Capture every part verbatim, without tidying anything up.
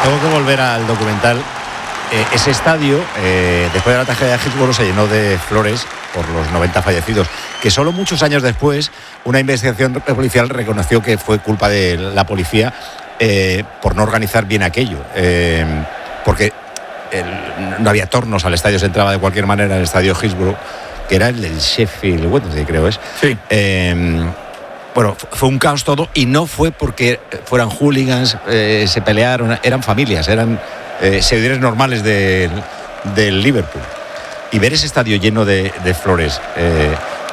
tengo que volver al documental. Eh, ese estadio, eh, después de la tragedia de Hillsborough, se llenó de flores por los noventa fallecidos, que solo muchos años después una investigación policial reconoció que fue culpa de la policía eh, por no organizar bien aquello, eh, porque el, no había tornos al estadio, se entraba de cualquier manera al estadio Hillsborough, que era el del Sheffield Wednesday, creo es. Sí. Eh, bueno, fue un caos todo, y no fue porque fueran hooligans, eh, se pelearon, eran familias, eran eh, seguidores normales del, del Liverpool. Y ver ese estadio lleno de, de flores, eh,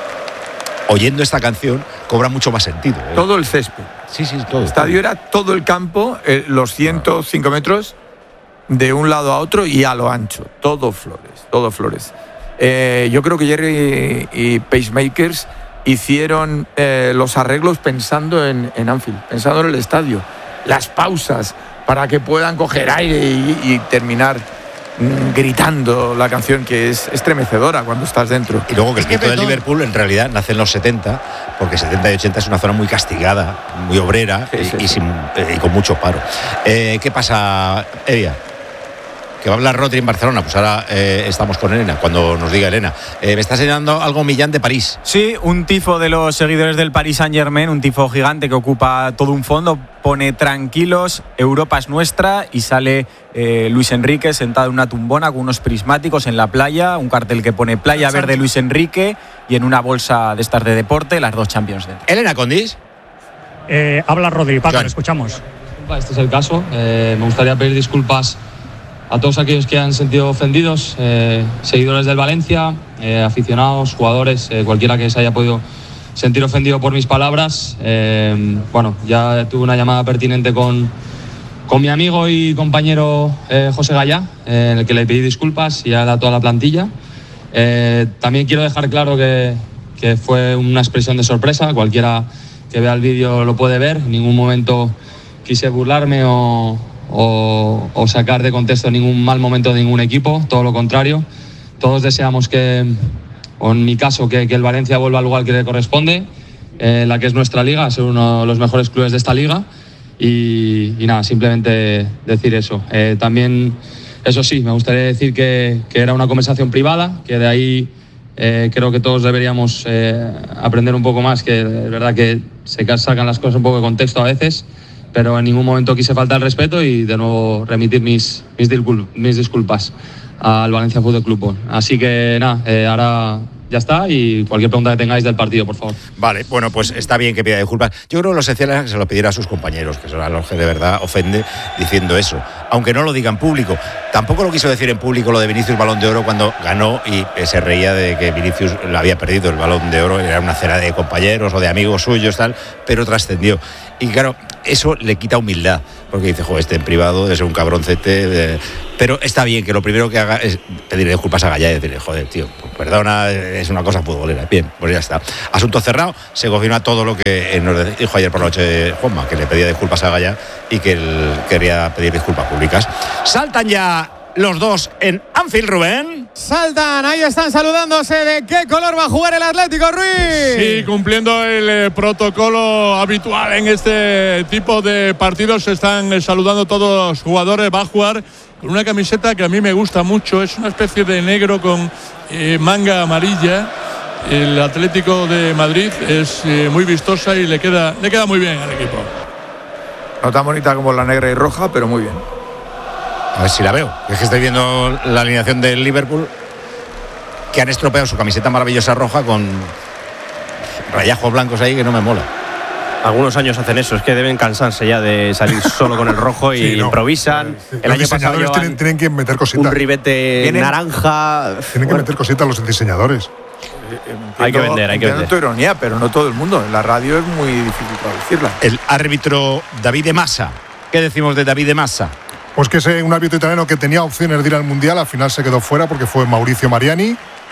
oyendo esta canción, cobra mucho más sentido. ¿eh? Todo el césped. Sí, sí, todo. El estadio era todo el campo, eh, los ciento cinco metros, de un lado a otro y a lo ancho. Todo flores, todo flores. Eh, yo creo que Jerry y, y Pacemakers hicieron eh, los arreglos pensando en, en Anfield, pensando en el estadio. Las pausas para que puedan coger aire y, y terminar gritando la canción, que es estremecedora cuando estás dentro. Y luego que el mito del Liverpool en realidad nace en los setenta, porque setenta y ochenta es una zona muy castigada, muy obrera, sí, sí, y, y, sin, eh, y con mucho paro. Eh, ¿Qué pasa, Evia? Que va a hablar Rodri en Barcelona. Pues ahora eh, estamos con Elena, cuando nos diga Elena. Eh, me está enseñando algo Millán de París. Sí, un tifo de los seguidores del Paris Saint-Germain, un tifo gigante que ocupa todo un fondo, pone tranquilos, Europa es nuestra, y sale eh, Luis Enrique sentado en una tumbona con unos prismáticos en la playa, un cartel que pone Playa Verde Luis Enrique, y en una bolsa de estas de deporte las dos Champions dentro. Elena Condis. Eh, habla Rodri, Paco, claro. Escuchamos. Este es el caso. Eh, me gustaría pedir disculpas a todos aquellos que han sentido ofendidos, eh, seguidores del Valencia, eh, aficionados, jugadores, eh, cualquiera que se haya podido sentir ofendido por mis palabras. Eh, bueno, ya tuve una llamada pertinente con, con mi amigo y compañero eh, José Gallá, eh, en el que le pedí disculpas y a toda la plantilla. Eh, también quiero dejar claro que, que fue una expresión de sorpresa. Cualquiera que vea el vídeo lo puede ver. En ningún momento quise burlarme o O, o sacar de contexto ningún mal momento de ningún equipo, todo lo contrario. Todos deseamos que, o en mi caso, que, que el Valencia vuelva al lugar que le corresponde, eh, la que es nuestra liga, ser uno de los mejores clubes de esta liga, y, y nada, simplemente decir eso. Eh, también, eso sí, me gustaría decir que, que era una conversación privada, que de ahí eh, creo que todos deberíamos eh, aprender un poco más, que es verdad que se sacan las cosas un poco de contexto a veces, pero en ningún momento quise faltar el respeto, y de nuevo remitir mis, mis, disculp, mis disculpas al Valencia Fútbol Club. Así que nada, eh, ahora ya está, y cualquier pregunta que tengáis del partido, por favor. Vale, bueno, pues está bien que pida disculpas. Yo creo que lo esencial es que se lo pidiera a sus compañeros, que son a los que de verdad ofende diciendo eso, aunque no lo diga en público. Tampoco lo quiso decir en público lo de Vinicius Balón de Oro cuando ganó, y se reía de que Vinicius lo había perdido el Balón de Oro, era una cena de compañeros o de amigos suyos, tal, pero trascendió. Y claro, eso le quita humildad, porque dice, joder, este en privado debe ser un cabroncete, de... pero está bien que lo primero que haga es pedirle disculpas a Gallá y decirle, joder, tío, pues perdona, es una cosa futbolera. Bien, pues ya está. Asunto cerrado, se confirma todo lo que nos dijo ayer por la noche Juanma, que le pedía disculpas a Gallá y que él quería pedir disculpas públicas. Saltan ya los dos en Anfield, Rubén. Saltan, ahí están saludándose. ¿De qué color va a jugar el Atlético, Ruiz? Sí, cumpliendo el eh, protocolo habitual en este tipo de partidos. Se están eh, saludando todos los jugadores. Va a jugar con una camiseta que a mí me gusta mucho. Es una especie de negro con eh, manga amarilla. El Atlético de Madrid es eh, muy vistosa y le queda, le queda muy bien al equipo. No tan bonita como la negra y roja, pero muy bien. A ver si la veo. Es que estoy viendo la alineación del Liverpool, que han estropeado su camiseta maravillosa roja con rayajos blancos ahí que no me mola. Algunos años hacen eso, es que deben cansarse ya de salir solo con el rojo y sí, no, improvisan. Sí, el año pasado tienen, tienen que meter cositas. Un ribete ¿Vienen? naranja. Tienen que bueno. meter cositas los diseñadores. Entiendo, hay que vender, hay que vender. Tu ironía, pero no todo el mundo. En la radio es muy difícil traducirla. El árbitro David de Massa. ¿Qué decimos de David de Massa? Pues que es un árbitro italiano que tenía opciones de ir al Mundial, al final se quedó fuera porque fue Mauricio Mariani,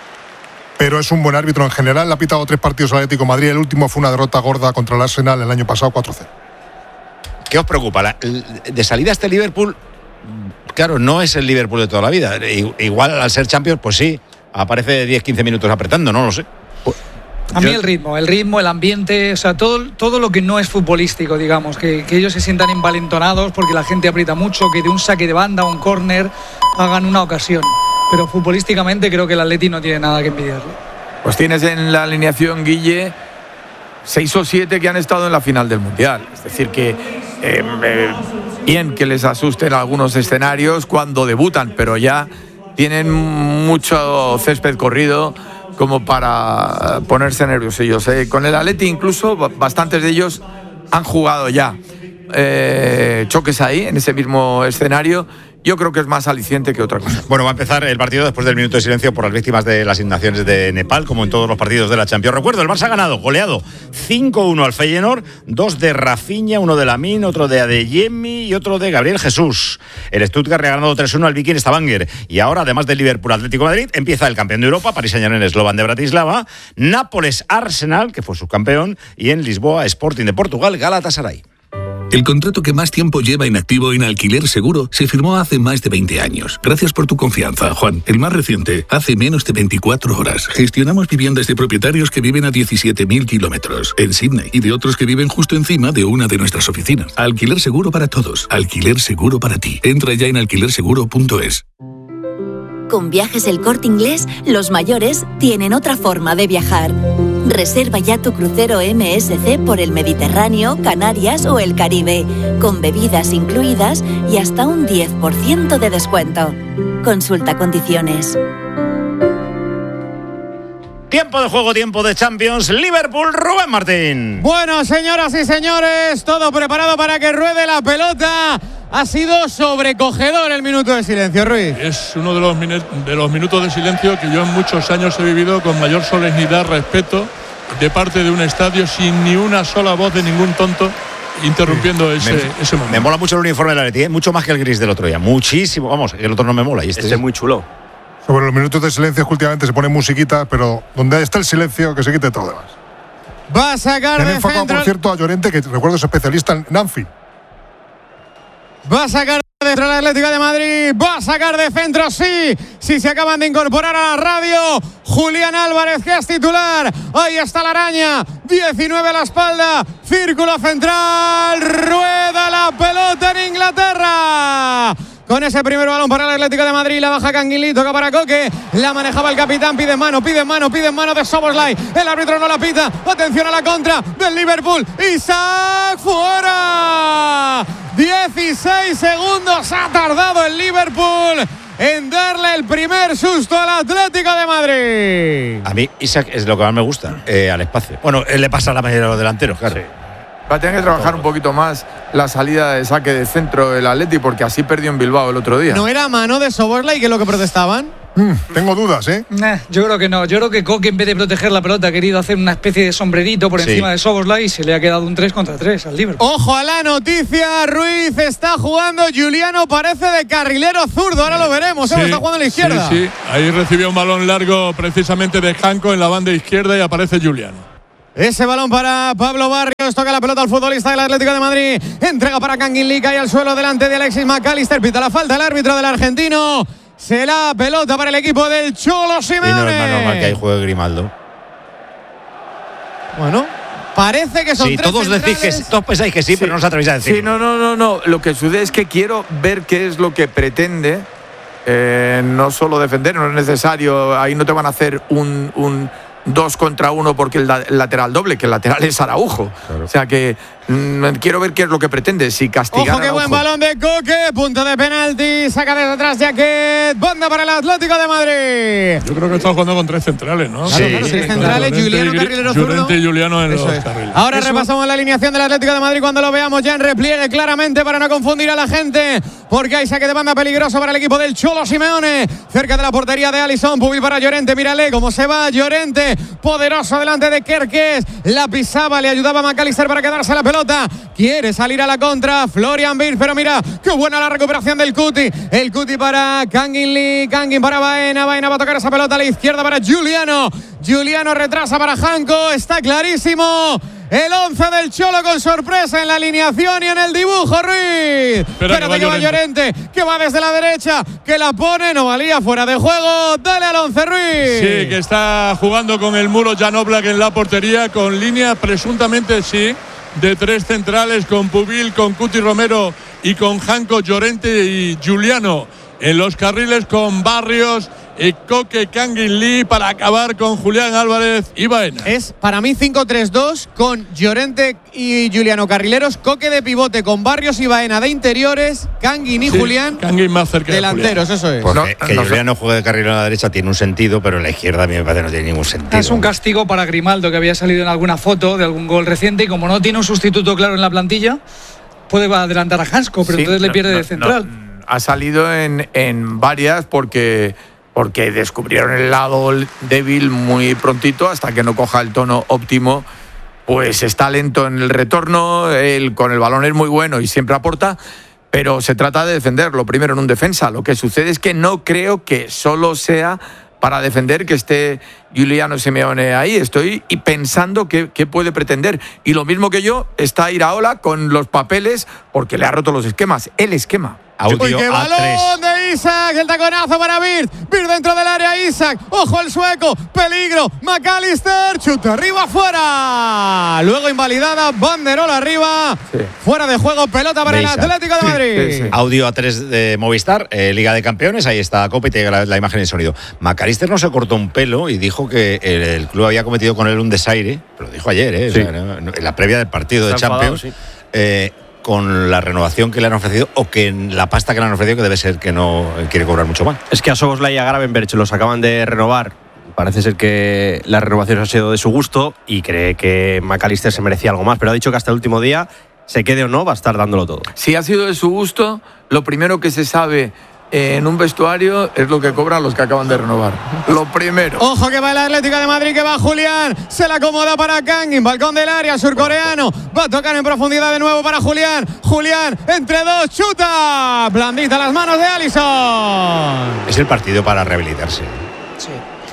pero es un buen árbitro en general. Le ha pitado tres partidos al Atlético de Madrid, el último fue una derrota gorda contra el Arsenal el año pasado, cuatro cero. ¿Qué os preocupa? La, de salida este Liverpool, claro, no es el Liverpool de toda la vida. Igual al ser Champions, pues sí, aparece diez quince minutos apretando, no lo sé. A mí el ritmo, el ritmo, el ambiente, o sea, todo, todo lo que no es futbolístico, digamos, que, que ellos se sientan envalentonados porque la gente aprieta mucho, que de un saque de banda o un córner hagan una ocasión. Pero futbolísticamente creo que el Atleti no tiene nada que envidiarle. Pues tienes en la alineación, Guille, seis o siete que han estado en la final del Mundial. Es decir, que eh, eh, bien que les asusten algunos escenarios cuando debutan, pero ya tienen mucho césped corrido como para ponerse nerviosillos. Eh, con el Atleti incluso bastantes de ellos han jugado ya eh, choques ahí, en ese mismo escenario. Yo creo que es más aliciente que otra cosa. Bueno, va a empezar el partido después del minuto de silencio por las víctimas de las inundaciones de Nepal, como en todos los partidos de la Champions. Recuerdo, el Barça ha ganado, goleado cinco uno al Feyenoord, dos de Rafinha, uno de Lamine, otro de Adeyemi y otro de Gabriel Jesús. El Stuttgart ha ganado tres uno al Viking Stavanger. Y ahora, además del Liverpool Atlético de Madrid, empieza el campeón de Europa, Paris Saint-Germain Slovan de Bratislava, Nápoles Arsenal, que fue subcampeón, y en Lisboa Sporting de Portugal, Galatasaray. El contrato que más tiempo lleva inactivo en Alquiler Seguro se firmó hace más de veinte años. Gracias por tu confianza, Juan. El más reciente, hace menos de veinticuatro horas. Gestionamos viviendas de propietarios que viven a diecisiete mil kilómetros en Sydney y de otros que viven justo encima de una de nuestras oficinas. Alquiler Seguro para todos. Alquiler Seguro para ti. Entra ya en alquiler seguro punto es. Con Viajes El Corte Inglés, los mayores tienen otra forma de viajar. Reserva ya tu crucero M S C por el Mediterráneo, Canarias o el Caribe, con bebidas incluidas y hasta un diez por ciento de descuento. Consulta condiciones. Tiempo de juego, tiempo de Champions. Liverpool, Rubén Martín. Bueno, señoras y señores, todo preparado para que ruede la pelota. Ha sido sobrecogedor el minuto de silencio, Ruiz. Es uno de los, de los minutos de silencio que yo en muchos años he vivido con mayor solemnidad, respeto, de parte de un estadio, sin ni una sola voz de ningún tonto interrumpiendo sí. ese, me, ese momento. Me mola mucho el uniforme del Atleti, ¿eh? Mucho más que el gris del otro día. Muchísimo. Vamos, el otro no me mola. Y este, este es muy chulo. Sobre los minutos de silencio, últimamente se pone musiquita, pero donde está el silencio, que se quite todo lo demás. Va a sacar Me de enfocado, centro. por cierto, a Llorente, que recuerdo es especialista en Anfield. Va a sacar de centro la Atlético de Madrid. Va a sacar de centro, sí. Sí, se acaban de incorporar a la radio. Julián Álvarez, que es titular. Ahí está la araña. diecinueve a la espalda. Círculo central. Rueda la pelota en Inglaterra. Con ese primer balón para el Atlético de Madrid, la baja Canguilí, toca para Coque, la manejaba el capitán, pide mano, pide mano, pide mano de Szoboszlai, el árbitro no la pita, atención a la contra del Liverpool, Isaac fuera, dieciséis segundos ha tardado el Liverpool en darle el primer susto al Atlético de Madrid. A mí Isaac es lo que más me gusta, eh, al espacio. Bueno, él le pasa a la mayoría de los delanteros, claro. Sí. Va a tener que trabajar un poquito más la salida de saque de centro del Atleti, porque así perdió en Bilbao el otro día. ¿No era mano de Szoboszlai que es lo que protestaban? Mm, tengo dudas, ¿eh? Nah, yo creo que no. Yo creo que Coque, en vez de proteger la pelota, ha querido hacer una especie de sombrerito por sí. encima de Szoboszlai y se le ha quedado un tres contra tres al Liverpool. Ojo a la noticia, Ruiz está jugando, Juliano parece de carrilero zurdo, ahora lo veremos, sí, está jugando a la izquierda. Sí, sí, ahí recibió un balón largo precisamente de Janko en la banda izquierda y aparece Juliano. Ese balón para Pablo Barrios, toca la pelota al futbolista del Atlético de Madrid, entrega para Canguilí, cae al suelo delante de Alexis McAllister, pita la falta el árbitro del argentino, se la pelota para el equipo del Cholo Simeone. Y no es más normal que ahí juegue Grimaldo. Bueno, parece que son sí, tres todos decís que todos pensáis que sí, sí, pero no os atrevéis a decir. Sí, no, no, no, no, lo que sucede es que quiero ver qué es lo que pretende, eh, no solo defender, no es necesario, ahí no te van a hacer un... un dos contra uno porque el, el lateral doble, que el lateral es Araujo. Claro. O sea que mmm, quiero ver qué es lo que pretende, si castigar. Ojo, qué buen balón de Coque, punto de penalti, saca desde atrás Jaquet, banda para el Atlético de Madrid. Yo creo que está jugando con tres centrales, ¿no? Sí, claro, tres centrales, Llorente, Juliano, carrilero zurdo. Llorente y Juliano en Eso los es. carriles. Ahora Eso. repasamos la alineación del Atlético de Madrid cuando lo veamos ya en repliegue claramente para no confundir a la gente, porque hay saque de banda peligroso para el equipo del Cholo Simeone, cerca de la portería de Alisson, Pubil para Llorente, mírale cómo se va Llorente, poderoso delante de Kerkez, la pisaba, le ayudaba a McAllister para quedarse la pelota, quiere salir a la contra Florian Wirtz, pero mira qué buena la recuperación del Cuti, el Cuti para Kangin Lee, Kangin para Baena, Baena va a tocar esa pelota a la izquierda para Juliano, Juliano retrasa para Janko, está clarísimo el once del Cholo con sorpresa en la alineación y en el dibujo, Ruiz. Espera Pero que va Llorente, que va desde la derecha, que la pone, no valía, fuera de juego. Dale al once, Ruiz. Sí, que está jugando con el muro Jan Oblak en la portería, con línea presuntamente, sí, de tres centrales, con Pubil, con Cuti Romero y con Janko, Llorente y Giuliano en los carriles, con Barrios y Koke, Kangin Lee, para acabar con Julián Álvarez y Baena. Es para mí cinco tres dos con Llorente y Giuliano carrileros, Koke de pivote con Barrios y Baena de interiores, Kangin y Sí, Julián Kangin más cerca de delanteros, eso es. Pues No, que, que no, Giuliano juegue de carrilero a la derecha tiene un sentido, pero en la izquierda a mí me parece que no tiene ningún sentido. Es un castigo para Grimaldo, que había salido en alguna foto de algún gol reciente, y como no tiene un sustituto claro en la plantilla, puede adelantar a Hansko, pero Sí, entonces le no, pierde no, de central. no. Ha salido en, en varias porque, porque descubrieron el lado débil muy prontito, hasta que no coja el tono óptimo. Pues está lento en el retorno, él con el balón es muy bueno y siempre aporta, pero se trata de defenderlo primero en un defensa. Lo que sucede es que no creo que solo sea para defender que esté Giuliano Simeone ahí. Estoy y pensando qué, qué puede pretender. Y lo mismo que yo, está Iraola con los papeles porque le ha roto los esquemas. El esquema. Audio Uy, qué A tres. balón de Isaac, el taconazo para Bird, Bird dentro del área, Isaac, ojo al sueco, peligro, McAllister, chuta arriba, fuera, luego invalidada, banderola arriba, Sí. fuera de juego, pelota para De el Isaac. Atlético de Sí, Madrid. sí, sí. Audio A tres de Movistar, eh, Liga de Campeones, ahí está Copa y te llega la, la imagen y el sonido. McAllister no se cortó un pelo y dijo que el, el club había cometido con él un desaire, pero lo dijo ayer, eh, Sí. o sea, no, no, en la previa del partido Está de Champions, enfadado, sí. eh, con la renovación que le han ofrecido o que en la pasta que le han ofrecido, que debe ser que no quiere cobrar mucho más. Es que a Szoboszlai y a Gravenberch los acaban de renovar. Parece ser que la renovación ha sido de su gusto y cree que McAllister se merecía algo más, pero ha dicho que hasta el último día, se quede o no, va a estar dándolo todo. Si ha sido de su gusto, lo primero que se sabe eh, en un vestuario es lo que cobran los que acaban de renovar. Lo primero. Ojo que va el Atlético de Madrid, que va Julián, se la acomoda para Kangin, balcón del área, surcoreano, va a tocar en profundidad de nuevo para Julián, Julián, entre dos, chuta, blandita las manos de Alisson. Es el partido para rehabilitarse. Sí.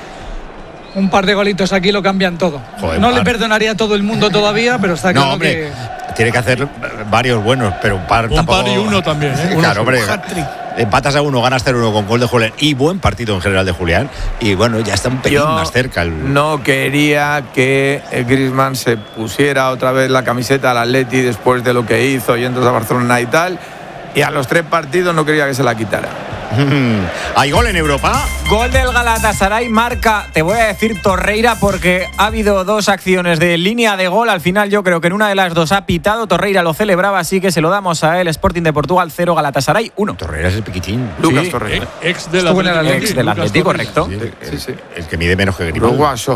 Un par de golitos aquí lo cambian todo. Joder, no par. le perdonaría a todo el mundo todavía, pero está claro No, hombre, que... tiene que hacer varios buenos, pero un par Un tampoco. par y uno también, ¿eh? Claro, hombre. Empatas a uno, ganas cero uno con gol de Julián y buen partido en general de Julián. Y bueno, ya está un pelín Yo más cerca. El... no quería que Griezmann se pusiera otra vez la camiseta al Atleti después de lo que hizo yendo a Barcelona y tal. Y a los tres partidos no quería que se la quitara. ¿Hay gol en Europa? Gol del Galatasaray, marca, te voy a decir Torreira, porque ha habido dos acciones de línea de gol. Al final yo creo que en una de las dos ha pitado, Torreira lo celebraba, así que se lo damos a él. Sporting de Portugal cero, Galatasaray uno. Torreira es el piquitín. Lucas Sí. Torreira. Ex del Estuvo en el Atlético. Ex del Lucas Atlético, Torreira. correcto. Sí, el, Sí, sí. el que mide menos que Grimaldo. Uruguayo.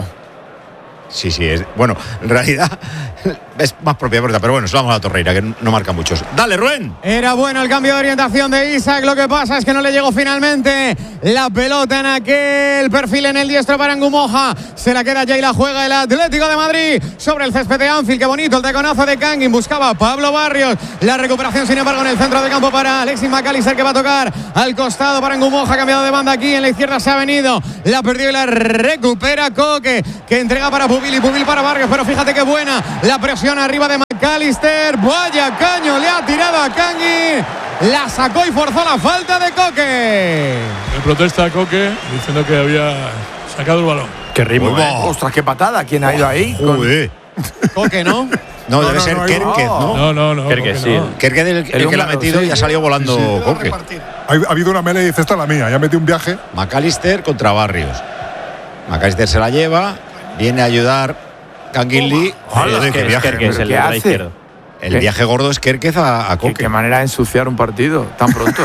Sí, sí, es. Bueno, en realidad es más propia verdad, pero bueno, se lo vamos a Torreira, que no marca muchos. Dale, Rubén. Era bueno el cambio de orientación de Isaac, lo que pasa es que no le llegó finalmente la pelota en aquel perfil en el diestro para Ngumoja. Se la queda ya y la juega el Atlético de Madrid sobre el césped de Anfield. Qué bonito el taconazo de Kangin, buscaba a Pablo Barrios. La recuperación, sin embargo, en el centro de campo para Alexis McAllister, que va a tocar al costado para Ngumoja. Cambiado de banda aquí, en la izquierda se ha venido, la perdió y la recupera Koke, que entrega para Pubil y Pubil para Barrios, pero fíjate qué buena la presión arriba de McAllister. Vaya caño, le ha tirado a Kangin, la sacó y forzó la falta de Koke. Le protesta a Koke diciendo que había sacado el balón. Qué ritmo, Uy, ¿eh? va. Ostras, qué patada. ¿Quién ha ido ahí? Con- Joder. Koke, ¿no? No, debe no, ser no, Kerkez, ¿no? No, no, no. Creo que Koke sí. no. Kerkez el, el que la ha húngaro, metido sí. y ha salido volando Koke. Ha, ha habido una melee y dice, esta es la mía, ya metí un viaje. McAllister contra Barrios. McAllister se la lleva, viene a ayudar Kangin Lee. Hola, Joder, Es que qué es viaje. Kerkez, el ¿Qué lateral hace? izquierdo. El ¿Qué? viaje gordo es Kerkez a, a ¿Qué, Koke. qué manera de ensuciar un partido tan pronto.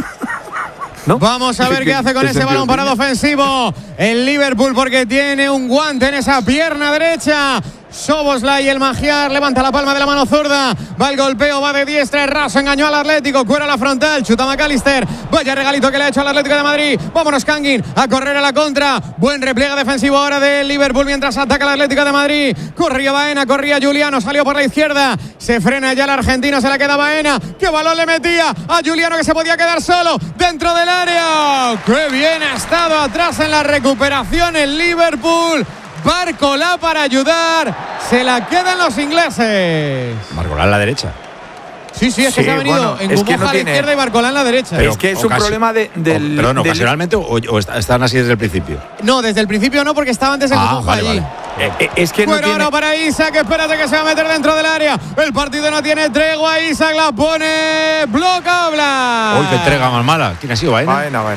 ¿No? Vamos a ver qué hace con ¿Qué ese sentido balón parado tiene? ofensivo el Liverpool, porque tiene un guante en esa pierna derecha. Szoboszlai, el Magiar, levanta la palma de la mano zurda, va el golpeo, va de diestra, raso, engañó al Atlético, cuera la frontal, chuta McAllister, vaya regalito que le ha hecho al Atlético de Madrid. Vámonos Kangin a correr a la contra, buen repliegue defensivo ahora del Liverpool mientras ataca el Atlético de Madrid. Corría Baena, corría Giuliano, salió por la izquierda, se frena ya el argentino, se la queda Baena, qué balón le metía a Giuliano, que se podía quedar solo dentro del área. Qué bien ha estado atrás en la recuperación el Liverpool. Barcolá para ayudar. Se la quedan los ingleses. Barcolá en la derecha. Sí, sí, es que Sí, se ha venido bueno, en es que Gumoja no a la tiene- izquierda y Barcolá en la derecha. es que es un ocasi- problema de, del. o- Perdón, del- ocasionalmente o, o est- están así desde el principio. No, desde el principio no, porque estaba antes en Ah, Gumoja vale, allí. vale. eh, eh, es que no Bueno, tiene. ahora para Isaac, espérate que se va a meter dentro del área. El partido no tiene tregua, Isaac la pone, bloca Oblak. Uy, qué entrega más mala. ¿Quién ha sido, Baena? Bueno, bueno.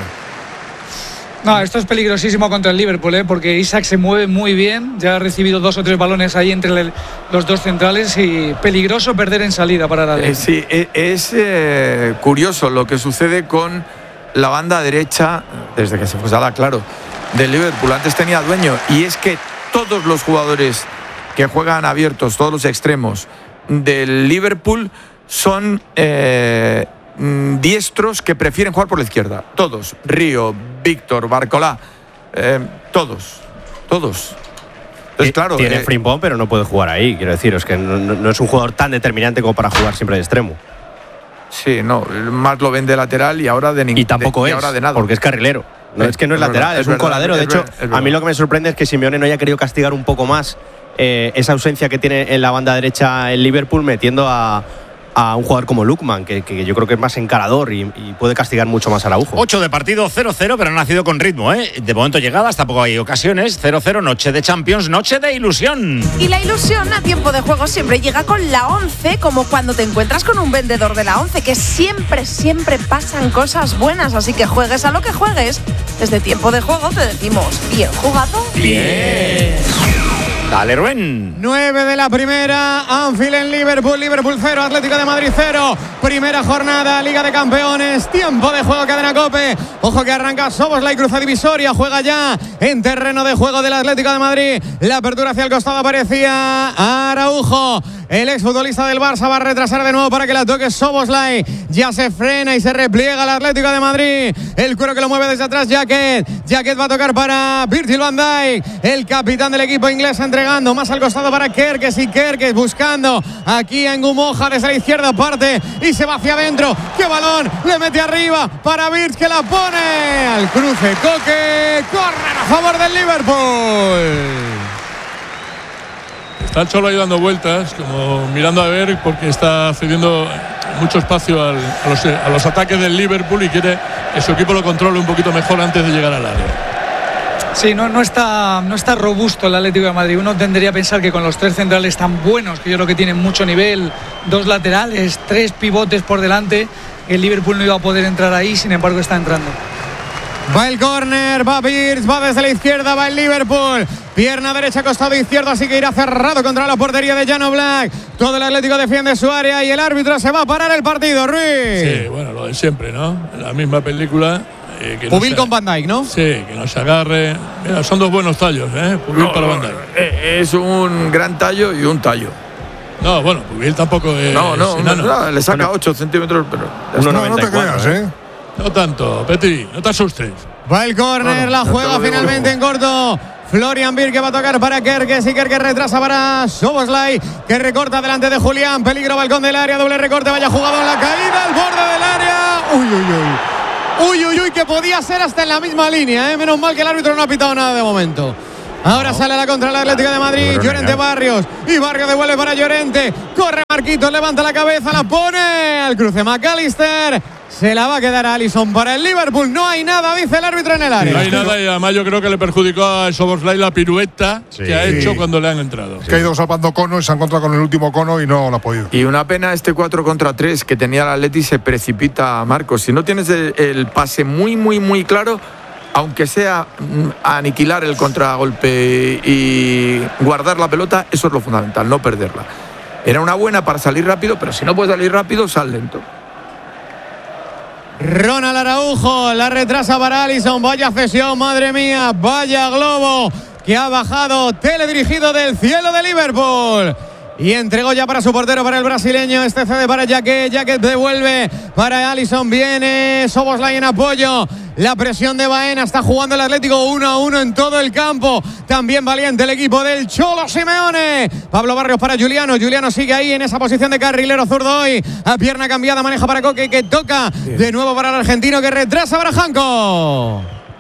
No, esto es peligrosísimo contra el Liverpool, ¿eh? Porque Isaac se mueve muy bien, ya ha recibido dos o tres balones ahí entre el- los dos centrales y peligroso perder en salida para la Eh, sí, eh, es eh, curioso lo que sucede con la banda derecha, desde que se fue Salah, claro, del Liverpool. Antes tenía dueño, y es que todos los jugadores que juegan abiertos, todos los extremos del Liverpool son eh, mm, diestros que prefieren jugar por la izquierda. Todos. Río, Víctor, Barcolá, eh, todos. Todos. Entonces, claro. Tiene eh, Frimpong, pero no puede jugar ahí. Quiero decir, es que no, no- no es un jugador tan determinante como para jugar siempre de extremo. Sí, no, más lo ven de lateral y ahora de ningún Y tampoco de, y es, ahora de nada. porque es carrilero. No, Eh, es que no es, es lateral, verdad, es, es un verdad, coladero. De es hecho, verdad, es a mí verdad. lo que me sorprende es que Simeone no haya querido castigar un poco más eh, esa ausencia que tiene en la banda derecha el Liverpool, metiendo a, a un jugador como Lookman, que, que yo creo que es más encarador y, y puede castigar mucho más a Araujo. ocho de partido, cero cero, pero ha nacido con ritmo, ¿eh? De momento llegadas, tampoco hay ocasiones. cero cero, noche de Champions, noche de ilusión. Y la ilusión a tiempo de juego siempre llega con la once, como cuando te encuentras con un vendedor de la once, que siempre, siempre pasan cosas buenas. Así que juegues a lo que juegues, desde tiempo de juego te decimos, bien jugado. Bien. Dale, Rubén. nueve de la primera, Anfield en Liverpool, Liverpool cero, Atlético de Madrid cero. Primera jornada, Liga de Campeones, tiempo de juego, cadena COPE. Ojo que arranca Szoboszlai, cruza divisoria, juega ya en terreno de juego del Atlético de Madrid. La apertura hacia el costado aparecía Araujo. El exfutbolista del Barça va a retrasar de nuevo para que la toque Szoboszlai. Ya se frena y se repliega el Atlético de Madrid. El cuero que lo mueve desde atrás, Jacket. Jacket va a tocar para Virgil van Dijk, el capitán del equipo inglés, entregando más al costado para Kerkez, y Kerkez buscando aquí en Gumoja desde la izquierda parte y se va hacia adentro. ¡Qué balón! Le mete arriba para Virgil, que la pone al cruce. Coque, corner a favor del Liverpool. Está el Cholo ahí dando vueltas, como mirando a ver, porque está cediendo mucho espacio al- a, los, a los ataques del Liverpool y quiere que su equipo lo controle un poquito mejor antes de llegar al área. Sí, no, no, está, no está robusto el Atlético de Madrid. Uno tendría a pensar que con los tres centrales tan buenos, que yo creo que tienen mucho nivel, dos laterales, tres pivotes por delante, el Liverpool no iba a poder entrar ahí, sin embargo está entrando. Va el córner, va Birch, va desde la izquierda, va el Liverpool. Pierna derecha, costado izquierdo, así que irá cerrado contra la portería de Jan Oblak. Todo el Atlético defiende su área y el árbitro se va a parar el partido, Ruiz. Sí, bueno, lo de siempre, ¿no? La misma película. Eh, que no Pubil se- con Van Dijk, ¿no? Sí, que no se agarre. Mira, son dos buenos tallos, ¿eh? Pubil No, para no, Van Dijk. eh, es un gran tallo y un tallo. No, bueno, Pubil tampoco es. No, no, enano. no, le saca ocho centímetros, pero. No, no te creas, ¿eh? No tanto, Petri, no te asustes. Va el córner, No, no, la no te juega lo digo finalmente yo. en corto. Florian Birk, que va a tocar para Kerkez, y Kerkez retrasa para Szoboszlai, que recorta delante de Julián. Peligro, balcón del área, doble recorte, vaya jugado en la caída, al borde del área. Uy, uy, uy. Uy, uy, uy, que podía ser hasta en la misma línea, ¿eh? Menos mal que el árbitro no ha pitado nada de momento. Ahora sale a la contra el Atlético de Madrid, Pero Llorente nega. Barrios, y Barrios devuelve para Llorente. Corre Marquitos, levanta la cabeza, la pone al cruce McAllister. Se la va a quedar a Alisson para el Liverpool. No hay nada, dice el árbitro en el área. No hay nada y además yo creo que le perjudicó a Szoboszlai la pirueta Sí. que ha hecho cuando le han entrado. Que ha ido salvando cono y se ha encontrado con el último cono y no lo ha podido. Y una pena este cuatro contra tres que tenía el Atleti, se precipita a Marcos. Si no tienes el, el pase muy, muy, muy claro, aunque sea mm, aniquilar el contragolpe y guardar la pelota, eso es lo fundamental, no perderla. Era una buena para salir rápido, pero si no puedes salir rápido, sal lento. Ronald Araujo, la retrasa para Alisson. Vaya cesión, madre mía, vaya globo que ha bajado, teledirigido del cielo de Liverpool. Y entregó ya para su portero, para el brasileño. Este cede para Jacket. Jacket devuelve para Alisson. Viene Szoboszlai en apoyo. La presión de Baena. Está jugando el Atlético uno a uno en todo el campo. También valiente el equipo del Cholo Simeone. Pablo Barrios para Juliano. Juliano sigue ahí en esa posición de carrilero zurdo hoy. A pierna cambiada, maneja para Coque, que toca de nuevo para el argentino, que retrasa para Janko.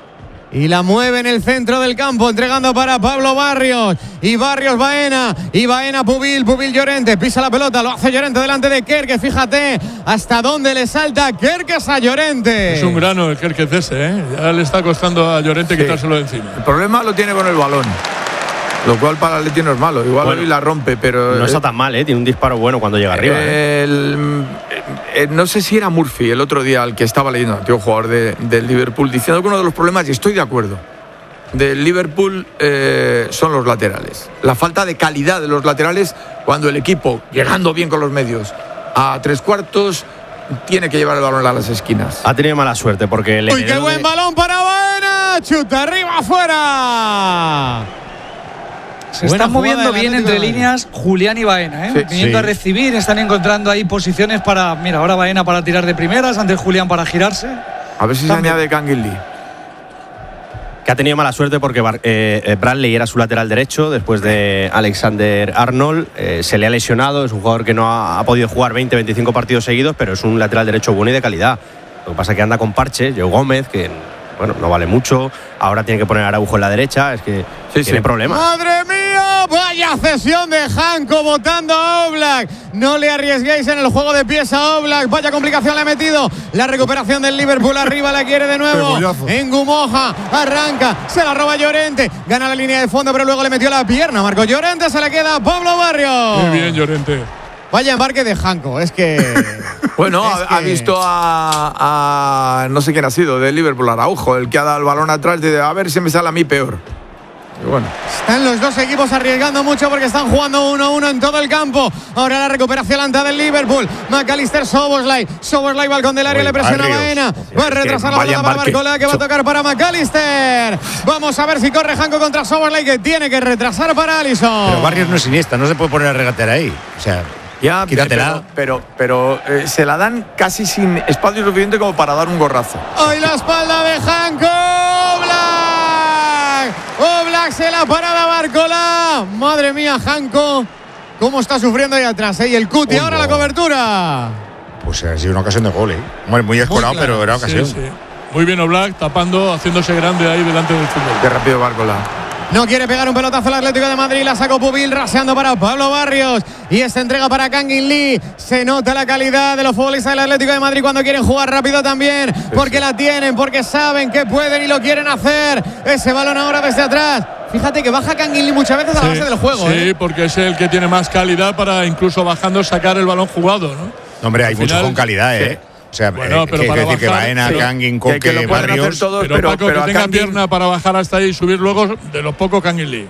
y la mueve en el centro del campo, entregando para Pablo Barrios, y Barrios Baena, y Baena Pubil, Pubil Llorente, pisa la pelota, lo hace Llorente delante de Kerkez, fíjate hasta dónde le salta Kerkez a Llorente. Es un grano el Kerkez ese, ¿eh? Ya le está costando a Llorente sí. quitárselo de encima. El problema lo tiene con el balón, lo cual para el Atleti no es malo, igual bueno, hoy la rompe, pero... No está tan mal, ¿eh? Tiene un disparo bueno cuando llega arriba. ¿eh? El, eh, no sé si era Murphy el otro día, al que estaba leyendo, antiguo jugador de, del Liverpool, diciendo que uno de los problemas, y estoy de acuerdo, del Liverpool eh, son los laterales. La falta de calidad de los laterales cuando el equipo, llegando bien con los medios, a tres cuartos, tiene que llevar el balón a las esquinas. Ha tenido mala suerte porque... ¡Uy, qué buen de... balón para Baena! ¡Chuta arriba, afuera! Se Buena están moviendo bien entre líneas Julián y Baena, ¿eh? Sí, viniendo sí. a recibir, están encontrando ahí posiciones para... Mira, ahora Baena para tirar de primeras, antes Julián para girarse. A ver si También. se añade Kangin Lee. Que ha tenido mala suerte porque eh, Bradley era su lateral derecho después de Alexander Arnold. Eh, se le ha lesionado, es un jugador que no ha, ha podido jugar veinte, veinticinco partidos seguidos, pero es un lateral derecho bueno y de calidad. Lo que pasa es que anda con parche, Joe Gómez, que... bueno, no vale mucho. Ahora tiene que poner a Araujo en la derecha. Es que sí, tiene sí. problemas. ¡Madre mía! Vaya cesión de Janko votando a Oblak. No le arriesguéis en el juego de pies a Oblak. Vaya complicación le ha metido. La recuperación del Liverpool arriba la quiere de nuevo. En Gumoja. Arranca. Se la roba Llorente. Gana la línea de fondo, pero luego le metió la pierna. Marco Llorente, se le queda a Pablo Barrios. Muy bien, Llorente. Vaya embarque de Janko, es que... bueno, es ha, que... ha visto a, a... no sé quién ha sido, de Liverpool, Araujo, el que ha dado el balón atrás de a ver si me sale a mí peor. Y bueno. Están los dos equipos arriesgando mucho porque están jugando uno a uno en todo el campo. Ahora la recuperación lenta del Liverpool. McAllister, Szoboszlai. Szoboszlai, balcón del área, Uy, le presiona a Baena. Va a retrasar la pelota para Barcola, que va a tocar para McAllister. Vamos a ver si corre Janko contra Szoboszlai, que tiene que retrasar para Alisson. Pero Barrios no es Iniesta, no se puede poner a regatear ahí. O sea... Ya, quítatela. Pero, pero, pero eh, se la dan casi sin espacio suficiente como para dar un gorrazo. Hoy la espalda de Janko. Oblak. Oblak se la parada a Barcola. Madre mía, Janko. ¿Cómo está sufriendo ahí atrás? ¿eh? Y el Cuti, oh, ahora no. la cobertura. Pues ha sido una ocasión de gol, ¿eh? Muy, muy escorado, muy claro. pero era ocasión. Sí, sí. Muy bien Oblak, tapando, haciéndose grande ahí delante del fútbol. Qué rápido Barcola. No quiere pegar un pelotazo al Atlético de Madrid. La sacó Pubil, raseando para Pablo Barrios. Y esta entrega para Kangin Lee. Se nota la calidad de los futbolistas del Atlético de Madrid cuando quieren jugar rápido también. Porque la tienen, porque saben que pueden y lo quieren hacer. Ese balón ahora desde atrás. Fíjate que baja Kangin Lee muchas veces a la sí, base del juego. Sí, ¿eh? porque es el que tiene más calidad para incluso bajando sacar el balón jugado, ¿no? No, hombre, hay Al muchos final, con calidad, ¿eh? Sí. O sea, bueno, eh, pero que, para decir que Baena, sí. Kangin, Coque, que, que lo pueden Barrios, hacer todos, pero, pero, Paco, pero que tenga Kangin... pierna para bajar hasta ahí y subir luego, de los pocos Kangin Lee.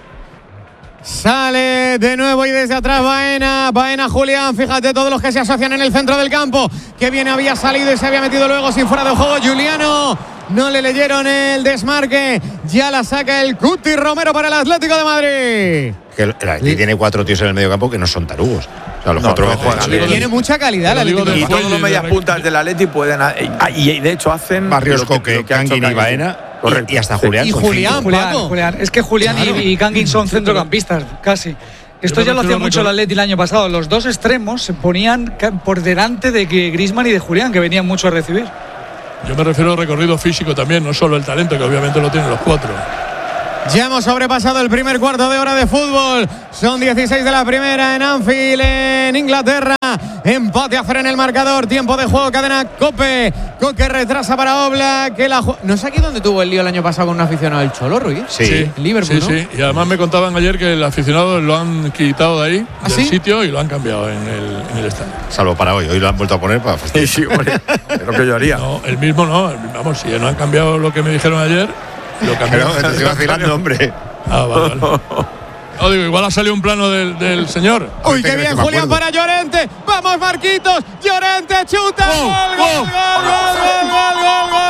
Sale de nuevo y desde atrás Baena, Baena Julián, fíjate todos los que se asocian en el centro del campo, que bien había salido y se había metido luego sin fuera de juego Juliano, no le leyeron el desmarque, ya la saca el Cuti Romero para el Atlético de Madrid. Que el Atlético sí. tiene cuatro tíos en el medio campo que no son tarugos. O sea, los no, cuatro no, veces. Tiene, tiene mucha calidad el Atlético. Y todos los medias puntas del Atlético pueden, y de hecho hacen Barrios, Coque, Kangin y Baena. Correcto. Y hasta Julián. Y Julián, Julián, Julián. Es que Julián claro. y, y Kangin son centrocampistas, casi. Esto ya lo hacía mucho el Atleti el año pasado. Los dos extremos se ponían por delante de Griezmann y de Julián, que venían mucho a recibir. Yo me refiero al recorrido físico también, no solo el talento, que obviamente lo tienen los cuatro. Ya hemos sobrepasado el primer cuarto de hora de fútbol. Son dieciséis de la primera en Anfield, en Inglaterra. Empate a cero en el marcador. Tiempo de juego, cadena Cope. Coque retrasa para Oblak. Que la ju- no sé aquí dónde tuvo el lío el año pasado con un aficionado del Cholo, Ruiz. Sí, sí. Liverpool, sí, ¿no? sí. Y además me contaban ayer que el aficionado lo han quitado de ahí, ¿Ah, del sí? sitio, y lo han cambiado en el, en el estadio. Salvo para hoy. Hoy lo han vuelto a poner para fastidiar. Sí, sí, hombre. Lo que yo haría. No, el mismo no. Vamos, si no han cambiado lo que me dijeron ayer, lo cambiaron. Pero te estoy vacilando, hombre. Ah, vale, vale. No, digo, igual ha salido un plano del, del señor. Uy, qué bien, Julián para Llorente. Vamos, Marquitos. Llorente chuta. Oh, Gol, oh, gol, gol, gol, gol, gol, gol,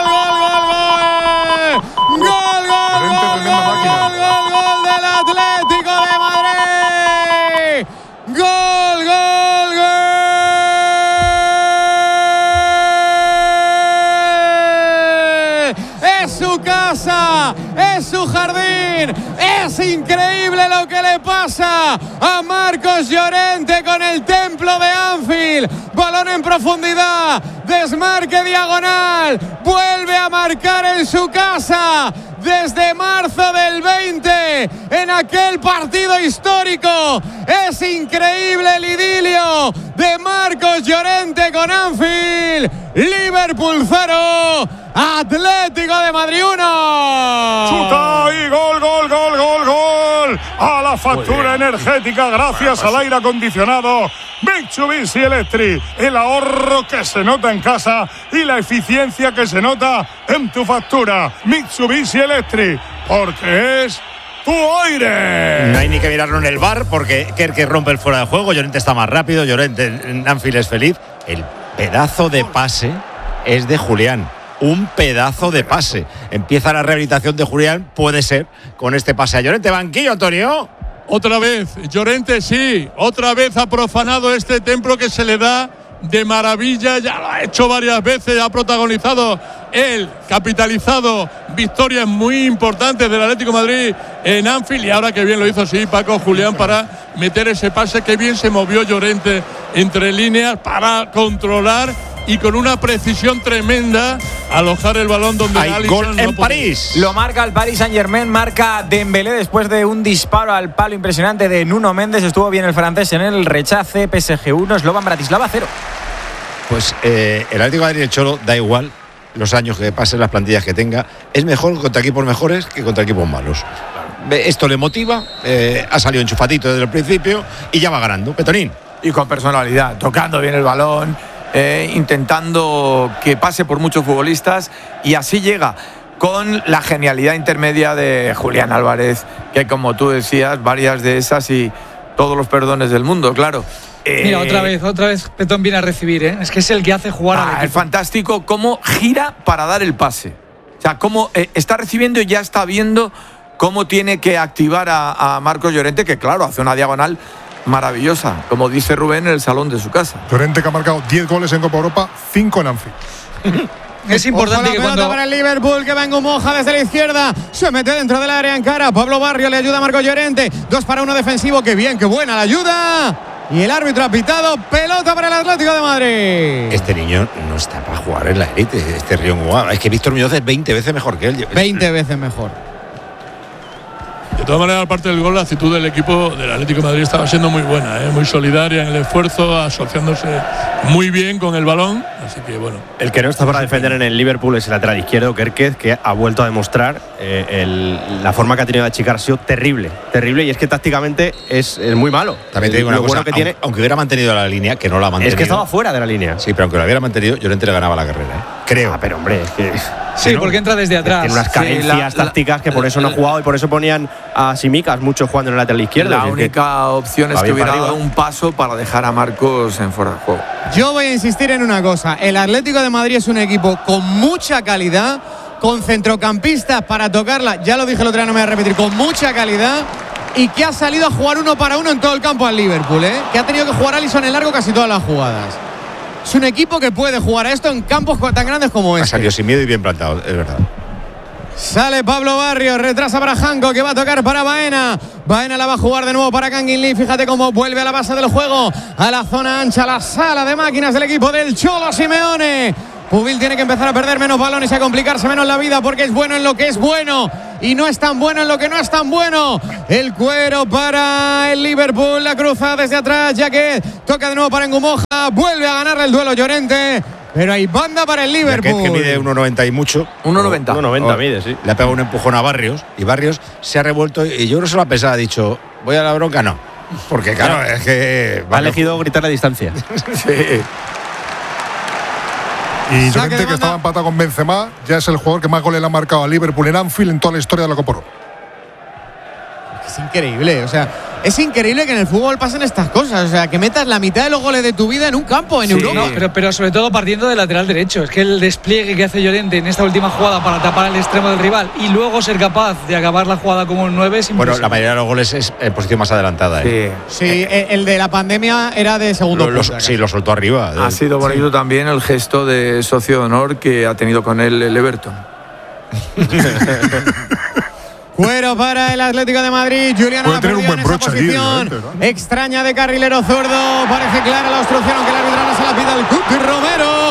gol, gol, gol. Gol, gol, gol, gol, gol, gol del Atlético de Madrid. Gol, gol, gol. Es su casa, es su jardín. Es increíble lo que le pasa a Marcos Llorente con el templo de Anfield. Balón en profundidad, desmarque diagonal, vuelve a marcar en su casa. desde marzo del veinte en aquel partido histórico. Es increíble el idilio de Marcos Llorente con Anfield. Liverpool cero, Atlético de Madrid uno. Chuta y gol, gol, gol, gol, gol. A la factura energética gracias al aire acondicionado Mitsubishi Electric. El ahorro que se nota en casa y la eficiencia que se nota en tu factura. Mitsubishi Electric, porque es tu aire. No hay ni que mirarlo en el bar porque Kerke rompe el fuera de juego. Llorente está más rápido. Llorente en Anfield es feliz. El pedazo de pase es de Julián. Un pedazo de pase. Empieza la rehabilitación de Julián, puede ser, con este pase a Llorente. Banquillo, Antonio. Otra vez, Llorente sí, otra vez ha profanado este templo que se le da de maravilla, ya lo ha hecho varias veces, ha protagonizado él, capitalizado victorias muy importantes del Atlético de Madrid en Anfield, y ahora que bien lo hizo sí Paco Julián para meter ese pase, que bien se movió Llorente entre líneas para controlar y con una precisión tremenda alojar el balón donde hay Alisson gol no en París. Lo marca el Paris Saint-Germain, marca Dembélé después de un disparo al palo impresionante de Nuno Méndez. Estuvo bien el francés en el rechace. P S G uno, Slovan Bratislava cero. Pues eh, el Atlético de Madrid, el Cholo, da igual los años que pasen, las plantillas que tenga. Es mejor contra equipos mejores que contra equipos malos. Esto le motiva, eh, ha salido enchufadito desde el principio y ya va ganando. Petonín. Y con personalidad, tocando bien el balón. Eh, intentando que pase por muchos futbolistas, y así llega con la genialidad intermedia de Julián Álvarez, que como tú decías, varias de esas y todos los perdones del mundo, claro. Eh, Mira, otra vez, otra vez Petón viene a recibir, ¿eh? Es que es el que hace jugar ah, al equipo. Es fantástico cómo gira para dar el pase. O sea, cómo eh, está recibiendo y ya está viendo cómo tiene que activar a, a Marcos Llorente, que claro, hace una diagonal maravillosa, como dice Rubén, en el salón de su casa. Llorente, que ha marcado diez goles en Copa Europa, cinco en Anfield. Es importante que cuando... para el Liverpool, que va en Moja desde la izquierda, se mete dentro del área en cara. Pablo Barrio le ayuda a Marcos Llorente. Dos para uno defensivo, qué bien, qué buena la ayuda. Y el árbitro ha pitado, pelota para el Atlético de Madrid. Este niño no está para jugar en la élite, este Río Guau. Es que Víctor Muñoz es veinte veces mejor que él. veinte veces mejor. De todas maneras, aparte del gol, la actitud del equipo del Atlético de Madrid estaba siendo muy buena, ¿eh? Muy solidaria en el esfuerzo, asociándose muy bien con el balón. Así que bueno. El que no está para defender en el Liverpool es el lateral izquierdo, Kerkez, que ha vuelto a demostrar eh, el, la forma que ha tenido de achicar ha sido terrible, terrible, y es que tácticamente es, es muy malo. También te digo una Lo cosa, bueno que aunque, tiene, aunque hubiera mantenido la línea, que no la ha mantenido. Es que estaba fuera de la línea. Sí, pero aunque la hubiera mantenido, Llorente le ganaba la carrera, ¿eh? Creo. Ah, pero hombre, es que... Sí, ¿no? Porque entra desde atrás. Tiene unas carencias sí, la, tácticas que por eso no ha jugado, y por eso ponían a Simicas mucho jugando en el lateral izquierdo. La es única que opción es que hubiera dado un paso para dejar a Marcos en fuera de juego. Yo voy a insistir en una cosa. El Atlético de Madrid es un equipo con mucha calidad, con centrocampistas para tocarla. Ya lo dije el otro día, no me voy a repetir. Con mucha calidad, y que ha salido a jugar uno para uno en todo el campo al Liverpool, ¿eh? Que ha tenido que jugar Alisson en largo casi todas las jugadas. Es un equipo que puede jugar a esto en campos tan grandes como este. Ha salido sin miedo y bien plantado, es verdad. Sale Pablo Barrios, retrasa para Janko, que va a tocar para Baena. Baena la va a jugar de nuevo para Kangin Lee. Fíjate cómo vuelve a la base del juego, a la zona ancha, a la sala de máquinas del equipo del Cholo Simeone. Pubil tiene que empezar a perder menos balones y a complicarse menos la vida, porque es bueno en lo que es bueno y no es tan bueno en lo que no es tan bueno. El cuero para el Liverpool, la cruza desde atrás, ya que toca de nuevo para Ngumoja. Vuelve a ganarle el duelo Llorente, pero hay banda para el Liverpool. Que mide uno noventa y mucho. uno noventa. uno noventa mide, sí. Le ha pegado un empujón a Barrios y Barrios se ha revuelto, y yo creo que se lo ha pesado, ha dicho, voy a la bronca, no. Porque claro, es que... Ha elegido gritar a distancia. Sí. Y Llorente, que estaba empatado con Benzema, ya es el jugador que más goles le ha marcado a Liverpool en Anfield en toda la historia de la Copa Europa. Es increíble, o sea, es increíble que en el fútbol pasen estas cosas, o sea, que metas la mitad de los goles de tu vida en un campo en sí, Europa. No, pero, pero sobre todo partiendo del lateral derecho, es que el despliegue que hace Llorente en esta última jugada para tapar el extremo del rival y luego ser capaz de acabar la jugada como un nueve es Bueno, la mayoría de los goles es en posición más adelantada, ¿eh? Sí, sí eh, el de la pandemia era de segundo lo, punto. Lo, sí, lo soltó arriba. Ha sido bonito sí. también el gesto de socio de honor que ha tenido con él el Everton. Cuero para el Atlético de Madrid. Juliano la perdió en esa posición allí, ¿no? Extraña de carrilero zurdo. Parece clara la obstrucción, aunque el árbitro no se la pide al Cuti Romero.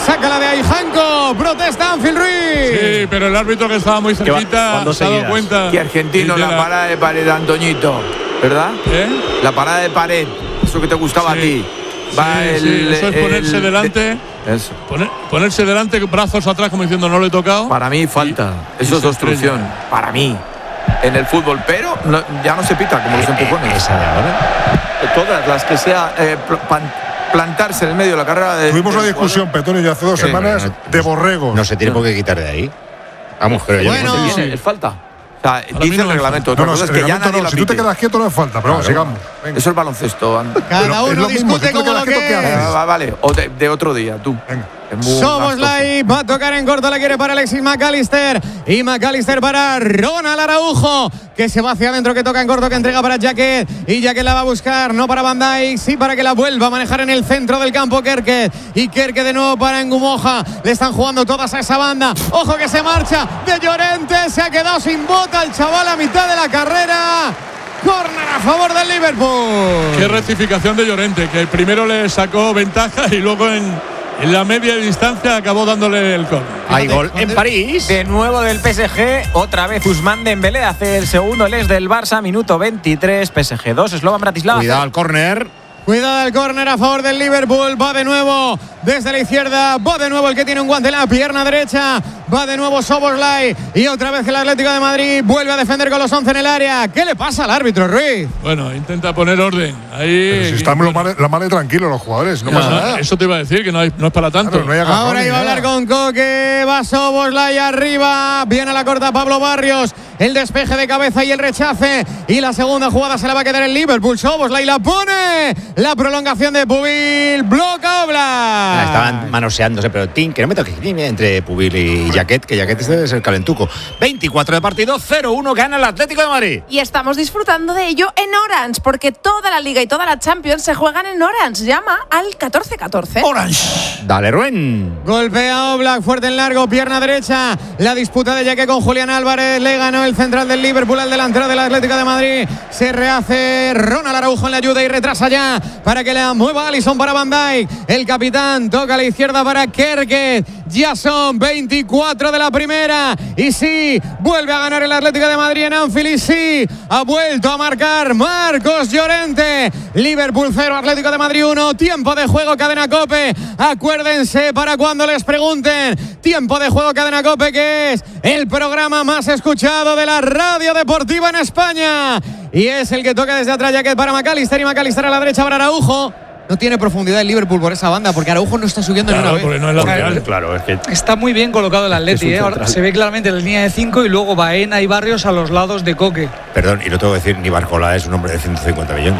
Sácala de ahí, Janko. Protesta Anfield Ruiz. Sí, pero el árbitro que estaba muy cerquita se ha dado cuenta. Y argentino, la, la parada de Pared, Antoñito, ¿verdad? ¿Eh? La parada de Pared, eso que te gustaba sí. a ti. Va sí, el, sí, eso es ponerse el, delante. Eso. Poner, ponerse delante, brazos atrás, como diciendo no le he tocado. Para mí falta. Y, eso y es obstrucción. Para mí. En el fútbol, pero no, ya no se pita como los empujones. ¿Esa de ahora? Todas las que sea eh, plantarse en el medio de la carrera. De, Tuvimos de una discusión, Petonio, ya hace dos sí, semanas no, no, de borregos. No se tiene por qué quitar de ahí. Vamos, creo yo. Bueno, sí, es falta. O sea, dice el reglamento. Otra no, no, cosa es el que ya reglamento nadie no, la si tú te pite. quedas quieto no es falta, pero vamos, Claro. sigamos. Venga. Eso es baloncesto. Cada es uno lo mismo, discute si tú te como quedas lo quieto, ¿qué que haces? es. Ah, vale, o de, de otro día, tú. Venga. Soboslai va a tocar en corto, la quiere para Alexis McAllister y McAllister para Ronald Araujo, que se va hacia adentro, que toca en corto, que entrega para Jacket y Jacket la va a buscar, no para Van Dijk, sí para que la vuelva a manejar en el centro del campo Kerke, y Kerke de nuevo para Ngumoja, le están jugando todas a esa banda, ojo que se marcha de Llorente, se ha quedado sin bota el chaval a mitad de la carrera. Córner a favor del Liverpool. Qué rectificación de Llorente, que primero le sacó ventaja y luego en En la media distancia acabó dándole el córner. Hay gol en París. De nuevo del P S G. Otra vez Ousmane Dembélé hace el segundo les del Barça. Minuto veintitrés. P S G dos. Slovan Bratislava. Cuidado al córner. Cuidado el córner a favor del Liverpool. Va de nuevo desde la izquierda. Va de nuevo el que tiene un guante en la pierna derecha. Va de nuevo Szoboszlai. Y otra vez el Atlético de Madrid vuelve a defender con los once en el área. ¿Qué le pasa al árbitro, Ruiz? Bueno, intenta poner orden. Ahí. Pero si están bueno. la mano tranquilo los jugadores. No, no pasa nada. Eso te iba a decir, que no, hay, no es para tanto. Claro, no hay Ahora iba a hablar con Coque. Va Szoboszlai arriba. Viene a la corta Pablo Barrios. El despeje de cabeza y el rechace. Y la segunda jugada se la va a quedar el Liverpool. Szoboszlai la pone. La prolongación de Pubil. Bloca Oblak. Ah, estaban manoseándose, pero Tim, que no me toque entre Pubil y Jaquet, que Jaquet debe ser calentuco. veinticuatro de partido, cero uno gana el Atlético de Madrid. Y estamos disfrutando de ello en Orange, porque toda la Liga y toda la Champions se juegan en Orange. Llama al catorce catorce. Orange. Dale, Ruen. Golpea Oblak, fuerte en largo, pierna derecha. La disputa de Jaquet con Julián Álvarez. Le ganó el central del Liverpool al delantero del Atlético de Madrid. Se rehace Ronald Araujo en la ayuda y retrasa ya para que la mueva Alisson para Van Dijk. El capitán toca a la izquierda para Kerke. Ya son veinticuatro de la primera. Y sí, vuelve a ganar el Atlético de Madrid en Anfield. Y sí, ha vuelto a marcar Marcos Llorente. Liverpool cero, Atlético de Madrid uno. Tiempo de juego, Cadena COPE. Acuérdense para cuando les pregunten. Tiempo de juego, Cadena COPE, que es el programa más escuchado de la radio deportiva en España. Y es el que toca desde atrás Jaquet para McAllister, y McAllister a la derecha para Araujo. No tiene profundidad el Liverpool por esa banda, porque Araujo no está subiendo claro, ni una vez. Porque no es lateral. Claro, es que está muy bien colocado el Atleti, ¿eh? Ahora se ve claramente la línea de cinco y luego Baena y Barrios a los lados de Coque. Perdón, y lo tengo que decir, ni Barcola es un hombre de ciento cincuenta millones.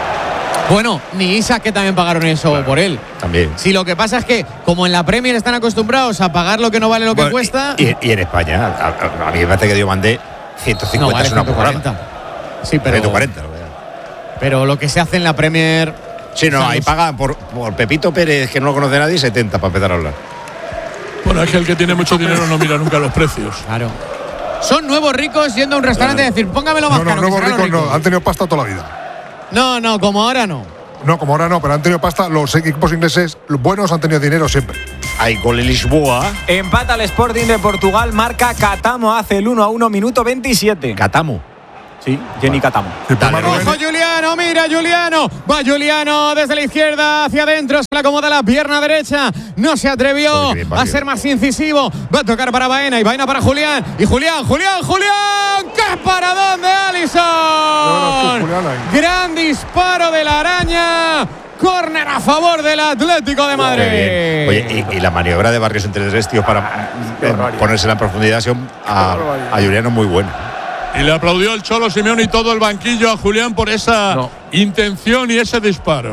Bueno, ni Isaac, que también pagaron eso claro, por él. También. Si lo que pasa es que, como en la Premier están acostumbrados a pagar lo que no vale lo que bueno, cuesta. Y, y en España, a, a, a mí me parece que Diomandé ciento cincuenta no, vale, es una porrada. Sí, pero. ciento cuarenta, ¿no? Pero lo que se hace en la Premier. Sí, no, ahí pagan por, por Pepito Pérez, que no lo conoce nadie, setenta para empezar a hablar. Bueno, es que el que tiene mucho dinero no mira nunca los precios. Claro. Son nuevos ricos yendo a un restaurante claro. y decir, póngamelo más no, caro. No, nuevos ricos no, han tenido pasta toda la vida. No, no, como ahora no. No, como ahora no, pero han tenido pasta. Los equipos ingleses, los buenos, han tenido dinero siempre. Hay gol en Lisboa. Empata el Sporting de Portugal, marca Catamo, hace el uno a uno, minuto veintisiete. Catamo. Sí, Jenny Catamo. Ojo Juliano, mira Juliano. Va Juliano desde la izquierda hacia adentro. Se le acomoda la pierna derecha. No se atrevió bien, a ser más incisivo. Va a tocar para Baena y Baena para Julián. Y Julián, Julián, Julián. ¡Qué paradón de Alisson! No, no, gran disparo de la araña. Córner a favor del Atlético de Madrid. Oye, y, y la maniobra de Barrios entre tres tíos para eh, ponérsela en profundidad a, a Juliano muy buena. Y le aplaudió el Cholo Simeone y todo el banquillo a Julián por esa no. intención y ese disparo.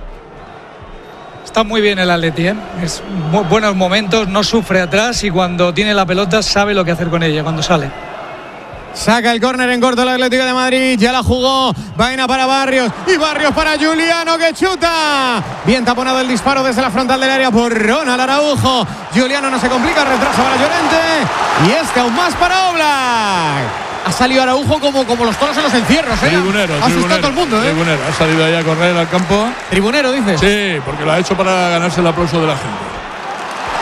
Está muy bien el Atleti, ¿eh? Es muy buenos momentos, no sufre atrás y cuando tiene la pelota sabe lo que hacer con ella cuando sale. Saca el córner en corto el Atlético de Madrid. Ya la jugó. Vaina para Barrios. Y Barrios para Juliano, que chuta. Bien taponado el disparo desde la frontal del área por Ronald Araujo. Juliano no se complica. Retrasa para Llorente. Y este aún más para Oblak. Ha salido Araujo como, como los toros en los encierros, ¿eh? Tribunero, ha asustado a todo el mundo, ¿eh? Tribunero. Ha salido ahí a correr al campo. Tribunero, dices. Sí, porque lo ha hecho para ganarse el aplauso de la gente.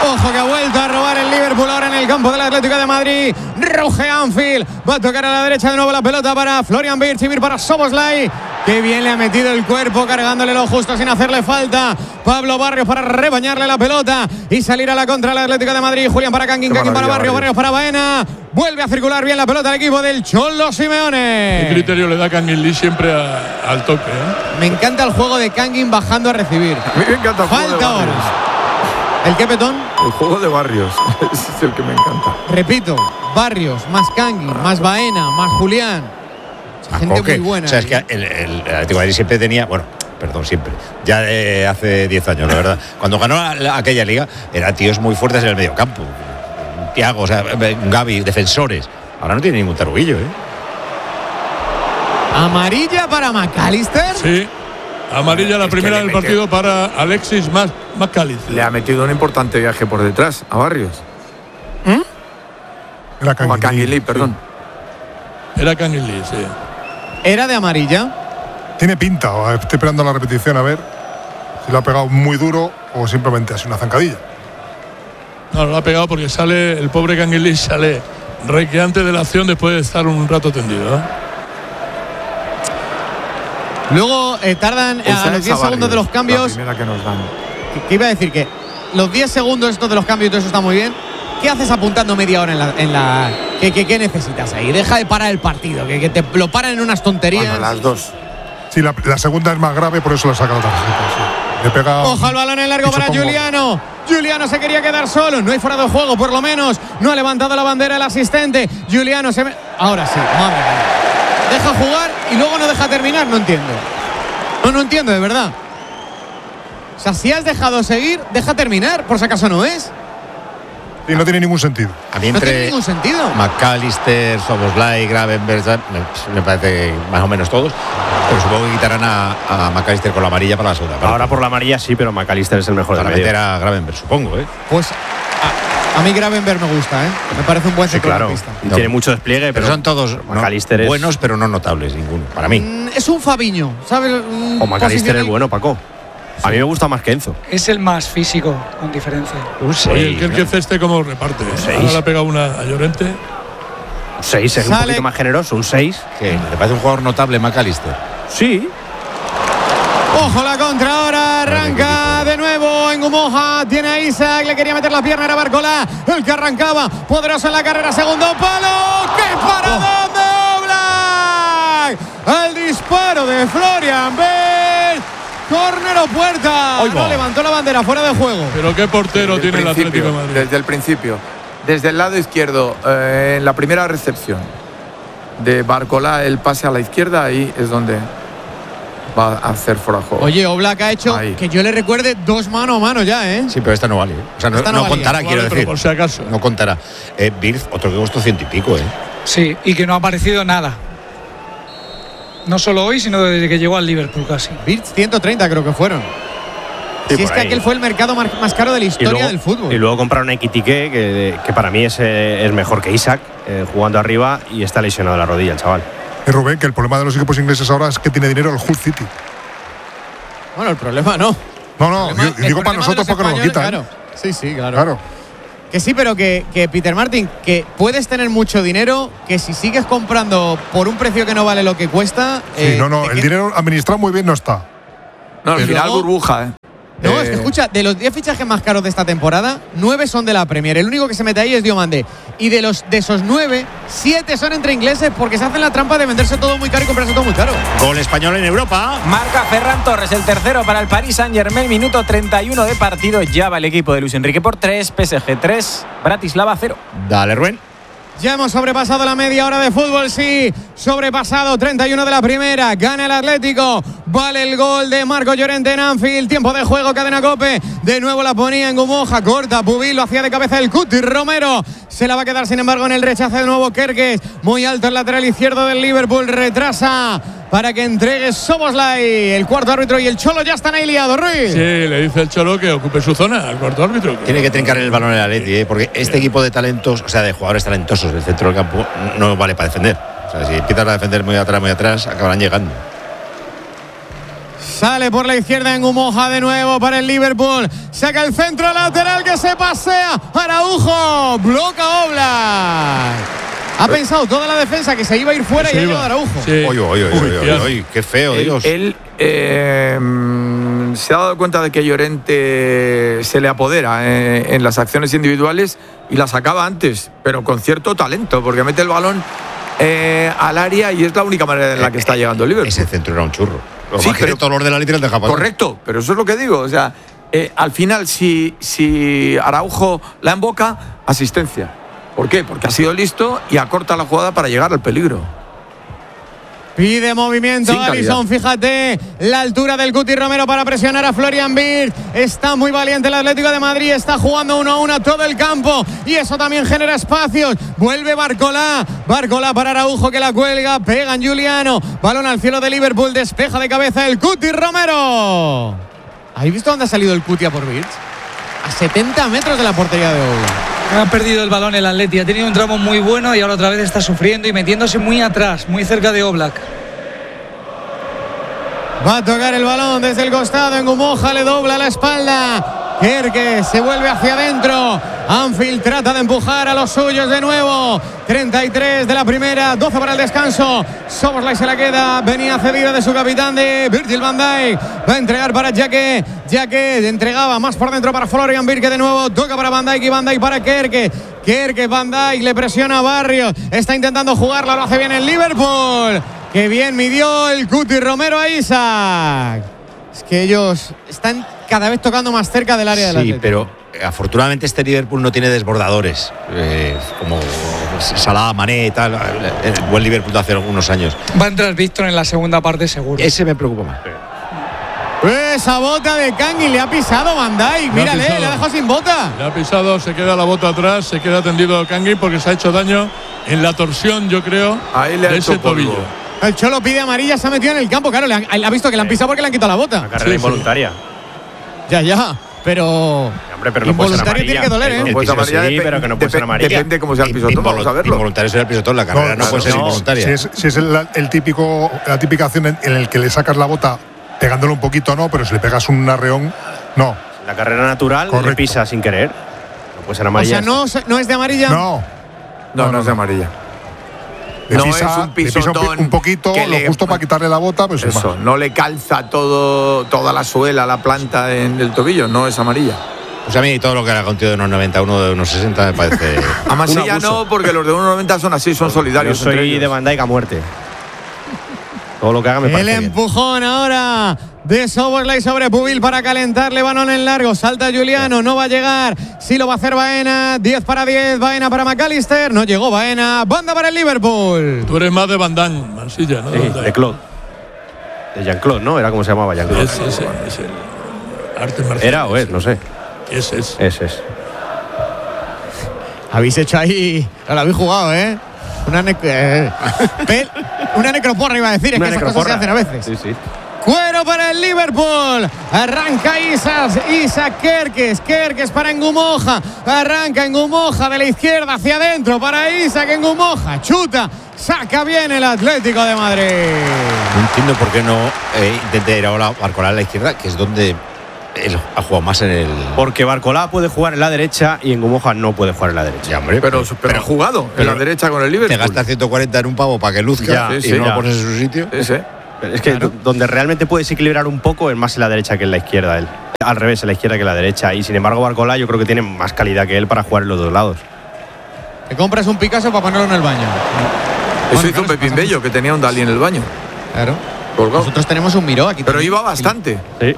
Ojo que ha vuelto a robar el Liverpool ahora en el campo del Atlético de Madrid. Ruge Anfield. Va a tocar a la derecha de nuevo la pelota para Florian Wirtz y Wirtz para Szoboszlai. Qué bien le ha metido el cuerpo, cargándole lo justo sin hacerle falta. Pablo Barrios para rebañarle la pelota y salir a la contra del Atlético de Madrid. Julián para Kangin, Kangin para Barrios, Barrios para Baena. Vuelve a circular bien la pelota al equipo del Cholo Simeone. ¿Qué criterio le da Kangin Lee siempre a, al toque? ¿eh? Me encanta el juego de Kangin bajando a recibir. A mí me encanta el falta ahora. ¿El qué, Petón? El juego de Barrios. Ese es el que me encanta. Repito, Barrios, más Kangin, más Baena, más Julián. Más gente Coque. muy buena. O sea, es que el, el, el Atlético de Madrid siempre tenía, bueno, perdón, siempre, ya de hace diez años, la verdad. Cuando ganó la, la, aquella liga, eran tíos muy fuertes en el medio campo. Thiago, o sea, Gavi, defensores. Ahora no tiene ningún taruguillo, ¿eh? Amarilla para McAllister. Sí. Amarilla la es primera del mete... partido para Alexis McAllister. Le ha metido un importante viaje por detrás a Barrios. ¿Mm? Era Kangin Lee, perdón. Sí. Era Kangin Lee, sí. ¿Era de amarilla? Tiene pinta. Estoy esperando la repetición a ver si lo ha pegado muy duro o simplemente así una zancadilla. No, lo ha pegado porque sale, el pobre Kangin Lee sale requeante de la acción después de estar un rato tendido, ¿eh? Luego eh, tardan eh, a los diez segundos de los cambios. La que nos dan. Que, que iba a decir que los diez segundos estos de los cambios y todo eso está muy bien. ¿Qué haces apuntando media hora en la. En la ¿qué, qué, ¿Qué necesitas ahí? Deja de parar el partido, que, que te lo paran en unas tonterías. Bueno, las dos. Sí, la, la segunda es más grave, por eso le saca la tarjeta. Sí. Le pega. Ojo al balón en largo para Giuliano. Giuliano se quería quedar solo. No hay fuera de juego, por lo menos. No ha levantado la bandera el asistente. Giuliano se. Me... Ahora sí, madre mía. Deja jugar y luego no deja terminar, no entiendo. No, no entiendo, de verdad. O sea, si has dejado seguir, deja terminar, por si acaso no es. Y no tiene ningún sentido. A mí no entre tiene ningún sentido. McAllister, Szoboszlai, Gravenberch, me, me parece más o menos todos. Pero supongo que quitarán a, a McAllister con la amarilla para la segunda parte. Ahora por la amarilla sí, pero McAllister es el mejor. Para meter a Gravenberch, supongo, ¿eh? Pues a, a mí Gravenberch me gusta, ¿eh? Me parece un buen centrocampista. Sí, claro. Tiene mucho despliegue, pero, pero son todos McAllister no, es... buenos, pero no notables ninguno, para mí. Mm, es un Fabiño, ¿sabes? Mm, o McAllister es bueno, Paco. A mí me gusta más que Enzo. Es el más físico, con diferencia. Un seis. Oye, el que, ¿no? que este como reparte. Ahora le ha pegado una a Llorente. Un seis, es Sale. un poquito más generoso, un seis. ¿Qué? ¿Le parece un jugador notable McAllister? Sí. Ojo la contra ahora, arranca de nuevo en Gumoja, tiene a Isaac, le quería meter la pierna, era Barcola, el que arrancaba, poderoso en la carrera, segundo palo, ¡qué paradón de Oblak! El disparo de Florian Wirtz, córner o puerta, no levantó la bandera, fuera de juego. Pero qué portero tiene el Atlético de Madrid. Desde el principio, desde el lado izquierdo, eh, en la primera recepción de Barcola, el pase a la izquierda, ahí es donde va a hacer fuera de juego. Oye, Oblak ha hecho ahí, que yo le recuerde dos mano a mano ya, ¿eh? Sí, pero esta no vale. O sea, no, no, no contará, quiero vale, decir. Por si acaso. No contará. Eh, Wirtz, otro que costó ciento y pico, ¿eh? Sí, y que no ha aparecido nada. No solo hoy, sino desde que llegó al Liverpool casi. Wirtz, ciento treinta creo que fueron. Sí, si es que ahí. Aquel fue el mercado más caro de la historia luego, del fútbol. Y luego compraron a Ekitike, que, que para mí es, es mejor que Isaac, eh, jugando arriba, y está lesionado de la rodilla el chaval. Y Rubén, que el problema de los equipos ingleses ahora es que tiene dinero el Hull City. Bueno, el problema no. No, no, problema, yo digo para nosotros porque nos lo quitan. Claro. Sí, sí, claro. claro. Que sí, pero que, que Peter Martin, que puedes tener mucho dinero, que si sigues comprando por un precio que no vale lo que cuesta. Sí, eh, no, no, el que... dinero administrado muy bien no está. No, al final burbuja, ¿eh? No, eh... es que escucha, de los diez fichajes más caros de esta temporada, nueve son de la Premier. El único que se mete ahí es Diomande. Y de los de esos nueve, siete son entre ingleses porque se hacen la trampa de venderse todo muy caro y comprarse todo muy caro. Gol español en Europa. Marca Ferran Torres, el tercero para el Paris Saint-Germain. Minuto treinta y uno de partido. Ya va el equipo de Luis Enrique por tres. P S G tres. Bratislava cero. Dale, Rubén. Ya hemos sobrepasado la media hora de fútbol, sí. Sobrepasado treinta y uno de la primera. Gana el Atlético. Vale el gol de Marco Llorente en Anfield. Tiempo de juego, cadena Cope. De nuevo la ponía en Gumoja. Corta, Pubil, lo hacía de cabeza el Cuti Romero. Se la va a quedar, sin embargo, en el rechazo de nuevo Kerkez. Muy alto el lateral izquierdo del Liverpool. Retrasa para que entregue Szoboszlai. El cuarto árbitro y el Cholo ya están ahí liados, Ruiz. Sí, le dice el Cholo que ocupe su zona al cuarto árbitro. Tiene que trincar el balón el Atleti, ¿eh? Porque este equipo de talentos, o sea, de jugadores talentosos del centro del campo, no vale para defender. O sea, si empiezas a defender muy atrás, muy atrás, acabarán llegando. Sale por la izquierda en Gumoja de nuevo para el Liverpool. Saca el centro lateral que se pasea Araujo, bloca Oblak. Ha pensado toda la defensa que se iba a ir fuera y ha llegado Araujo. Sí. Oye, oye, oye, oye, oye, qué feo, él, Dios. Él eh, se ha dado cuenta de que Llorente se le apodera eh, en las acciones individuales y las acaba antes, pero con cierto talento, porque mete el balón eh, al área y es la única manera en la que está llegando el Liverpool. Ese centro era un churro. Lo Sí, más que pero- todos los de la litra deja pasar. Correcto, pero eso es lo que digo. O sea, eh, al final, si, si Araujo la emboca, asistencia. ¿Por qué? Porque ha sido listo y acorta la jugada para llegar al peligro. Pide movimiento Sin calidad. Alisson, fíjate la altura del Cuti Romero para presionar a Florian Wirtz. Está muy valiente el Atlético de Madrid, está jugando uno a uno a todo el campo y eso también genera espacios. Vuelve Barcolá, Barcolá para Araujo que la cuelga, pega en Juliano, balón al cielo de Liverpool, despeja de cabeza el Cuti Romero. ¿Habéis visto dónde ha salido el Cuti a por Wirtz? A setenta metros de la portería de Oblak. Ha perdido el balón el Atleti, ha tenido un tramo muy bueno y ahora otra vez está sufriendo y metiéndose muy atrás, muy cerca de Oblak. Va a tocar el balón desde el costado. En Gumoja le dobla la espalda. Kerke se vuelve hacia adentro. Anfield trata de empujar a los suyos de nuevo. treinta y tres de la primera, doce para el descanso. Szoboszlai se la queda. Venía cedida de su capitán de Virgil van Dijk. Va a entregar para Jaque. Jaque entregaba más por dentro para Florian Wirtz, que de nuevo toca para Van Dijk y Van Dijk para Kerke. Kerke, Van Dijk le presiona a Barrios. Está intentando jugarla, lo hace bien el Liverpool. Qué bien midió el Cuti Romero a Isaac. Es que ellos están cada vez tocando más cerca del área del Sí, Atlético. pero eh, afortunadamente este Liverpool no tiene desbordadores eh, como Salah, Mané y tal. El buen Liverpool de hace algunos años. Va a entrar Víctor en la segunda parte seguro. Ese me preocupa más. Esa bota de Kangin le ha pisado Van Dijk. Le ha Mírale, pisado. le ha dejado sin bota. Le ha pisado, se queda la bota atrás, se queda tendido Kangin porque se ha hecho daño en la torsión, yo creo, Ahí le ha de hecho ese polvo. tobillo. El Cholo pide amarilla, se ha metido en el campo. Claro, le han- ha visto que le han pisado porque le han quitado la bota. Carrera Sí, sí. involuntaria. Ya, ya. Pero. Hombre, pero no puede ser Involuntario amarilla. tiene que doler, ¿eh? El Pues piso amarilla sí, depe- pero que no puede ser depe- amarilla. Depende cómo sea el pisotón, vamos a verlo. Involuntario será el pisotón, la carrera no, No, puede ser no, involuntaria. Si es, si es el, el típico, la típica acción en, en el que le sacas la bota pegándolo un poquito, no, pero si le pegas un arreón, no. La carrera natural Correcto. le pisa sin querer. No puede ser O amarilla. sea, no, no es de amarilla. No. No, no es de amarilla. Le No pisa, es un le pisa un, pisotón pi- un poquito, que lo le- justo para quitarle la bota, pues sin Eso, más. no le calza todo, toda la suela, la planta en el tobillo, no es amarilla. Pues a mí todo lo que era contigo de unos noventa, uno de unos sesenta me parece. Amarilla abuso. no, porque los de uno noventa son así, son Yo solidarios. entre soy ellos. de Van Dijk a muerte. Todo lo que haga me El parece bien. empujón ahora de Szoboszlai sobre Pubil para calentarle, balón en largo, salta Juliano, no va a llegar, sí lo va a hacer Baena, diez para diez, Baena para McAllister, no llegó Baena, banda para el Liverpool. Tú eres más de Van Damme, Mansilla, ¿no? Sí, de Claude. De Jean-Claude, ¿no? Era como se llamaba Jean-Claude. Es, es, es el arte marcial. Era o es, no sé. Ese es. Ese es. Habéis hecho ahí, lo habéis jugado, ¿eh? Una, nec- eh, pel- una necroporra iba a decir, es Una que esas cosas se necroporra. hacen a veces. Sí, sí. Cuero para el Liverpool. Arranca Isaac. Isaac Kerkes. Kerkes para Engumoja. Arranca Engumoja de la izquierda hacia adentro para Isaac Engumoja. Chuta. Saca bien el Atlético de Madrid. No entiendo por qué no eh, intenta ir ahora Barcolá a la izquierda, que es donde él ha jugado más en el. Porque Barcolá puede jugar en la derecha y en Gumoja no puede jugar en la derecha. Ya, hombre, Pero, pero, ha jugado en pero la derecha con el te Liverpool. gastas ciento cuarenta en un pavo para que luzca Ya, y sí, no ya. lo pones en su sitio. Sí, sí. Pero es que Claro. do- donde realmente puedes equilibrar un poco es más en la derecha que en la izquierda él. Al revés, en la izquierda que en la derecha. Y sin embargo, Barcolá yo creo que tiene más calidad que él para jugar en los dos lados. Te compras un Picasso para ponerlo en el baño. Eso Bueno, hizo claro, un Pepín pasamos. Bello, que tenía un Dalí en el baño. Claro. Colgado. Nosotros tenemos un Miró aquí. Pero también. iba bastante. Sí.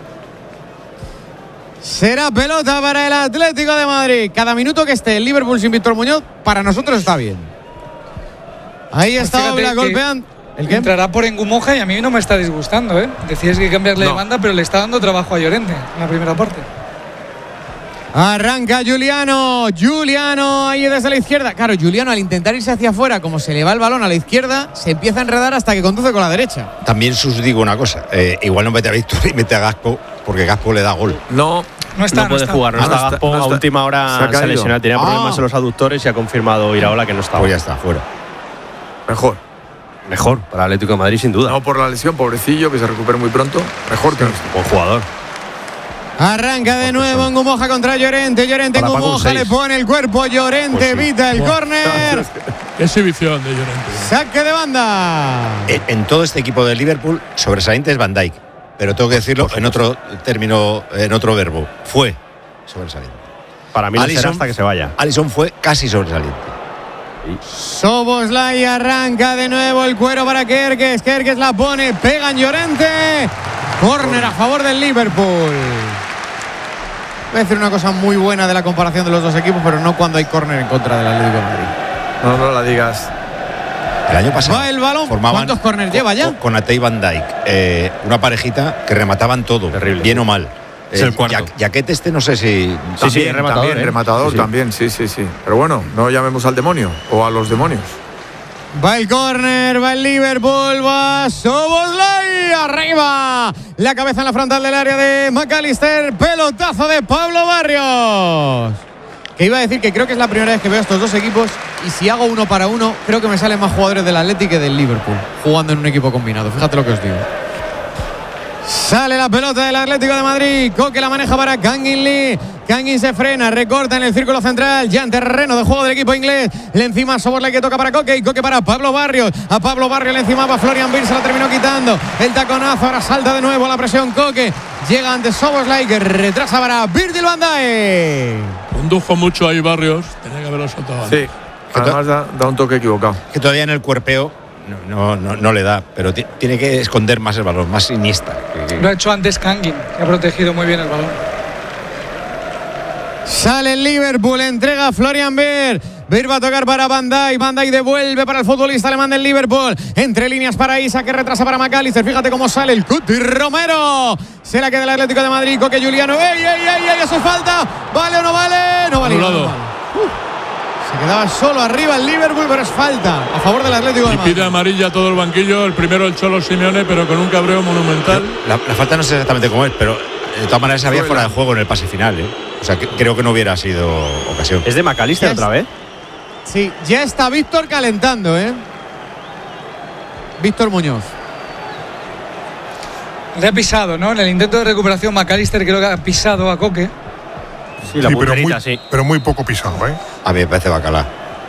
Será pelota para el Atlético de Madrid. Cada minuto que esté el Liverpool sin Víctor Muñoz, para nosotros está bien. Ahí Pues está fíjate Oblak que golpeando. ¿El qué? Entrará por Engumoja y a mí no me está disgustando, ¿eh? Decías que hay que cambiarle No. de banda, pero le está dando trabajo a Llorente en la primera parte. Arranca Juliano, Juliano ahí desde la izquierda. Claro, Juliano al intentar irse hacia afuera, como se le va el balón a la izquierda, se empieza a enredar hasta que conduce con la derecha. También sus digo una cosa, eh, igual no mete a Víctor y mete a Gaspo, porque Gaspo le da gol. No, No está, no puede está. jugar, no Ah, está no está, Gaspo. no A está. última Se hora ha se ha caído. lesionado, tenía Ah. problemas en los aductores y ha confirmado Iraola que no estaba. Pues ya está, fuera. mejor. Mejor para el Atlético de Madrid, sin duda. No por la lesión, pobrecillo, que se recupere muy pronto. Mejor que no esté. Buen jugador. Arranca de nuevo Ngumoja contra Llorente. Llorente, Ngumoja le pone el cuerpo. Llorente pues sí. evita el córner. Qué exhibición de Llorente. Saque de banda. En, en todo este equipo de Liverpool, sobresaliente es Van Dijk. Pero tengo que decirlo en otro término, en otro verbo. Fue sobresaliente. Para mí no será hasta que se vaya. Alisson fue casi sobresaliente. Szoboszlai arranca de nuevo el cuero para Kerkez. Kerkez la pone, pega en Llorente. Córner a favor del Liverpool. Voy a decir una cosa muy buena de la comparación de los dos equipos, pero no cuando hay córner en contra del Atlético de Madrid. No, no la digas. El año pasado va el balón. ¿Cuántos córners lleva ya? Con, con Ate y Van Dijk, eh, una parejita que remataban todo, terrible, bien o mal. Es el cuarto. Ya, Jaquet este no sé si... Sí, también, sí, rematador, también, ¿eh? rematador sí, sí. también, sí, sí, sí. Pero bueno, no llamemos al demonio o a los demonios. Va el córner, va el Liverpool, va Szoboszlai, arriba. La cabeza en la frontal del área de McAllister, pelotazo de Pablo Barrios. Que iba a decir que creo que es la primera vez que veo estos dos equipos y si hago uno para uno, creo que me salen más jugadores del Athletic que del Liverpool jugando en un equipo combinado. Fíjate lo que os digo. Sale la pelota del Atlético de Madrid. Koke la maneja para Kangin Lee. Kangin se frena, recorta en el círculo central. Ya en terreno de juego del equipo inglés. Le encima Szoboszlai que toca para Koke. Y Koke para Pablo Barrios. A Pablo Barrios le encimaba Florian Wirtz. Se la terminó quitando. El taconazo. Ahora salta de nuevo la presión Koke. Llega ante Szoboszlai que retrasa para Virgil van Dijk. Condujo mucho ahí Barrios. Tenía que haberlo soltado antes. Sí. Además da, da un toque equivocado. Que todavía en el cuerpeo No, no, no, no le da, pero t- tiene que esconder más el balón, más Iniesta. Lo ha hecho antes Kangin, que ha protegido muy bien el balón. Sale el Liverpool, entrega a Florian Wirtz. Wirtz va a tocar para Van Dijk. Van Dijk devuelve para el futbolista alemán del Liverpool. Entre líneas para Isa, que retrasa para McAllister. Fíjate cómo sale el Cuti Romero. Se la queda el Atlético de Madrid. Koke Juliano. ¡Ey, ey, ey, ey! ¡Eso es falta! ¿Vale o no vale? No vale. No vale. Uh. Se quedaba solo arriba el Liverpool, pero es falta a favor del Atlético de Madrid. Y pide amarilla a todo el banquillo. El primero el Cholo Simeone, pero con un cabreo monumental. La, la falta no sé exactamente cómo es, pero de todas maneras había fuera de juego en el pase final, ¿eh? O sea, que, creo que no hubiera sido ocasión. ¿Es de McAllister otra vez? Sí, ya está Víctor calentando, ¿eh? Víctor Muñoz. Le ha pisado, ¿no? En el intento de recuperación McAllister creo que ha pisado a Koke. Sí, la sí, pero, muy, sí. pero muy poco pisado, ¿eh? A mí me parece bacalá.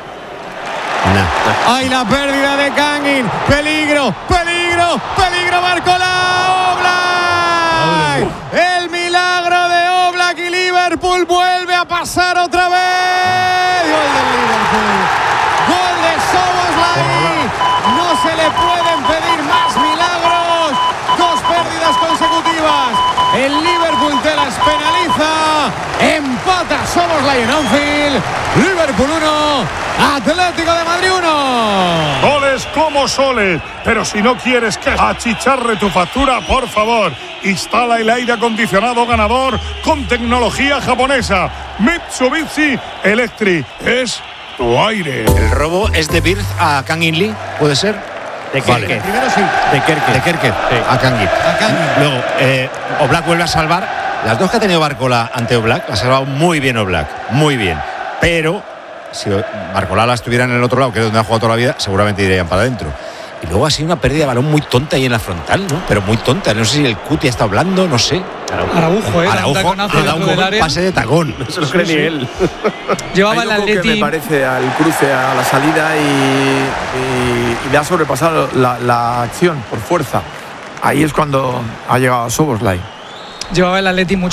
Nah. ¡Ay, la pérdida de Kangin! ¡Peligro! ¡Peligro! ¡Peligro! ¡Marcola! ¡Oblak! ¡El milagro de Oblak! Y Liverpool vuelve a pasar otra vez. ¡Gol del Liverpool! ¡Gol de Szoboszlai! No se le pueden pedir más milagros. Dos pérdidas consecutivas. El Liverpool te las penaliza. Empata Szoboszlai en Anfield. Liverpool uno, Atlético de Madrid uno. Goles como soles. Pero si no quieres que achicharre tu factura, por favor, instala el aire acondicionado ganador con tecnología japonesa. Mitsubishi Electric. Es tu aire. El robo es de Wirtz a Kangin Lee, ¿puede ser? De vale. Kerkez. Primero sí. De Kerkez. De Kerkez. Sí. A Kangin. A Kangin. Luego, eh, Oblak vuelve a salvar. Las dos que ha tenido Barcola ante Oblak, la ha salvado muy bien Oblak. Muy bien. Pero si Barcola la estuviera en el otro lado, que es donde ha jugado toda la vida, seguramente irían para adentro. Y luego ha sido una pérdida de balón muy tonta ahí en la frontal, ¿no? Pero muy tonta. No sé si el Cuti está hablando, no sé. Araujo, ¿eh? Araujo ha dado un, un pase de tacón. No se lo cree ni él. Llevaba el Atleti. Me parece al cruce, a la salida y, y, y le ha sobrepasado la, la acción por fuerza. Ahí es cuando ha llegado a Szoboszlai. Llevaba el Atleti mucho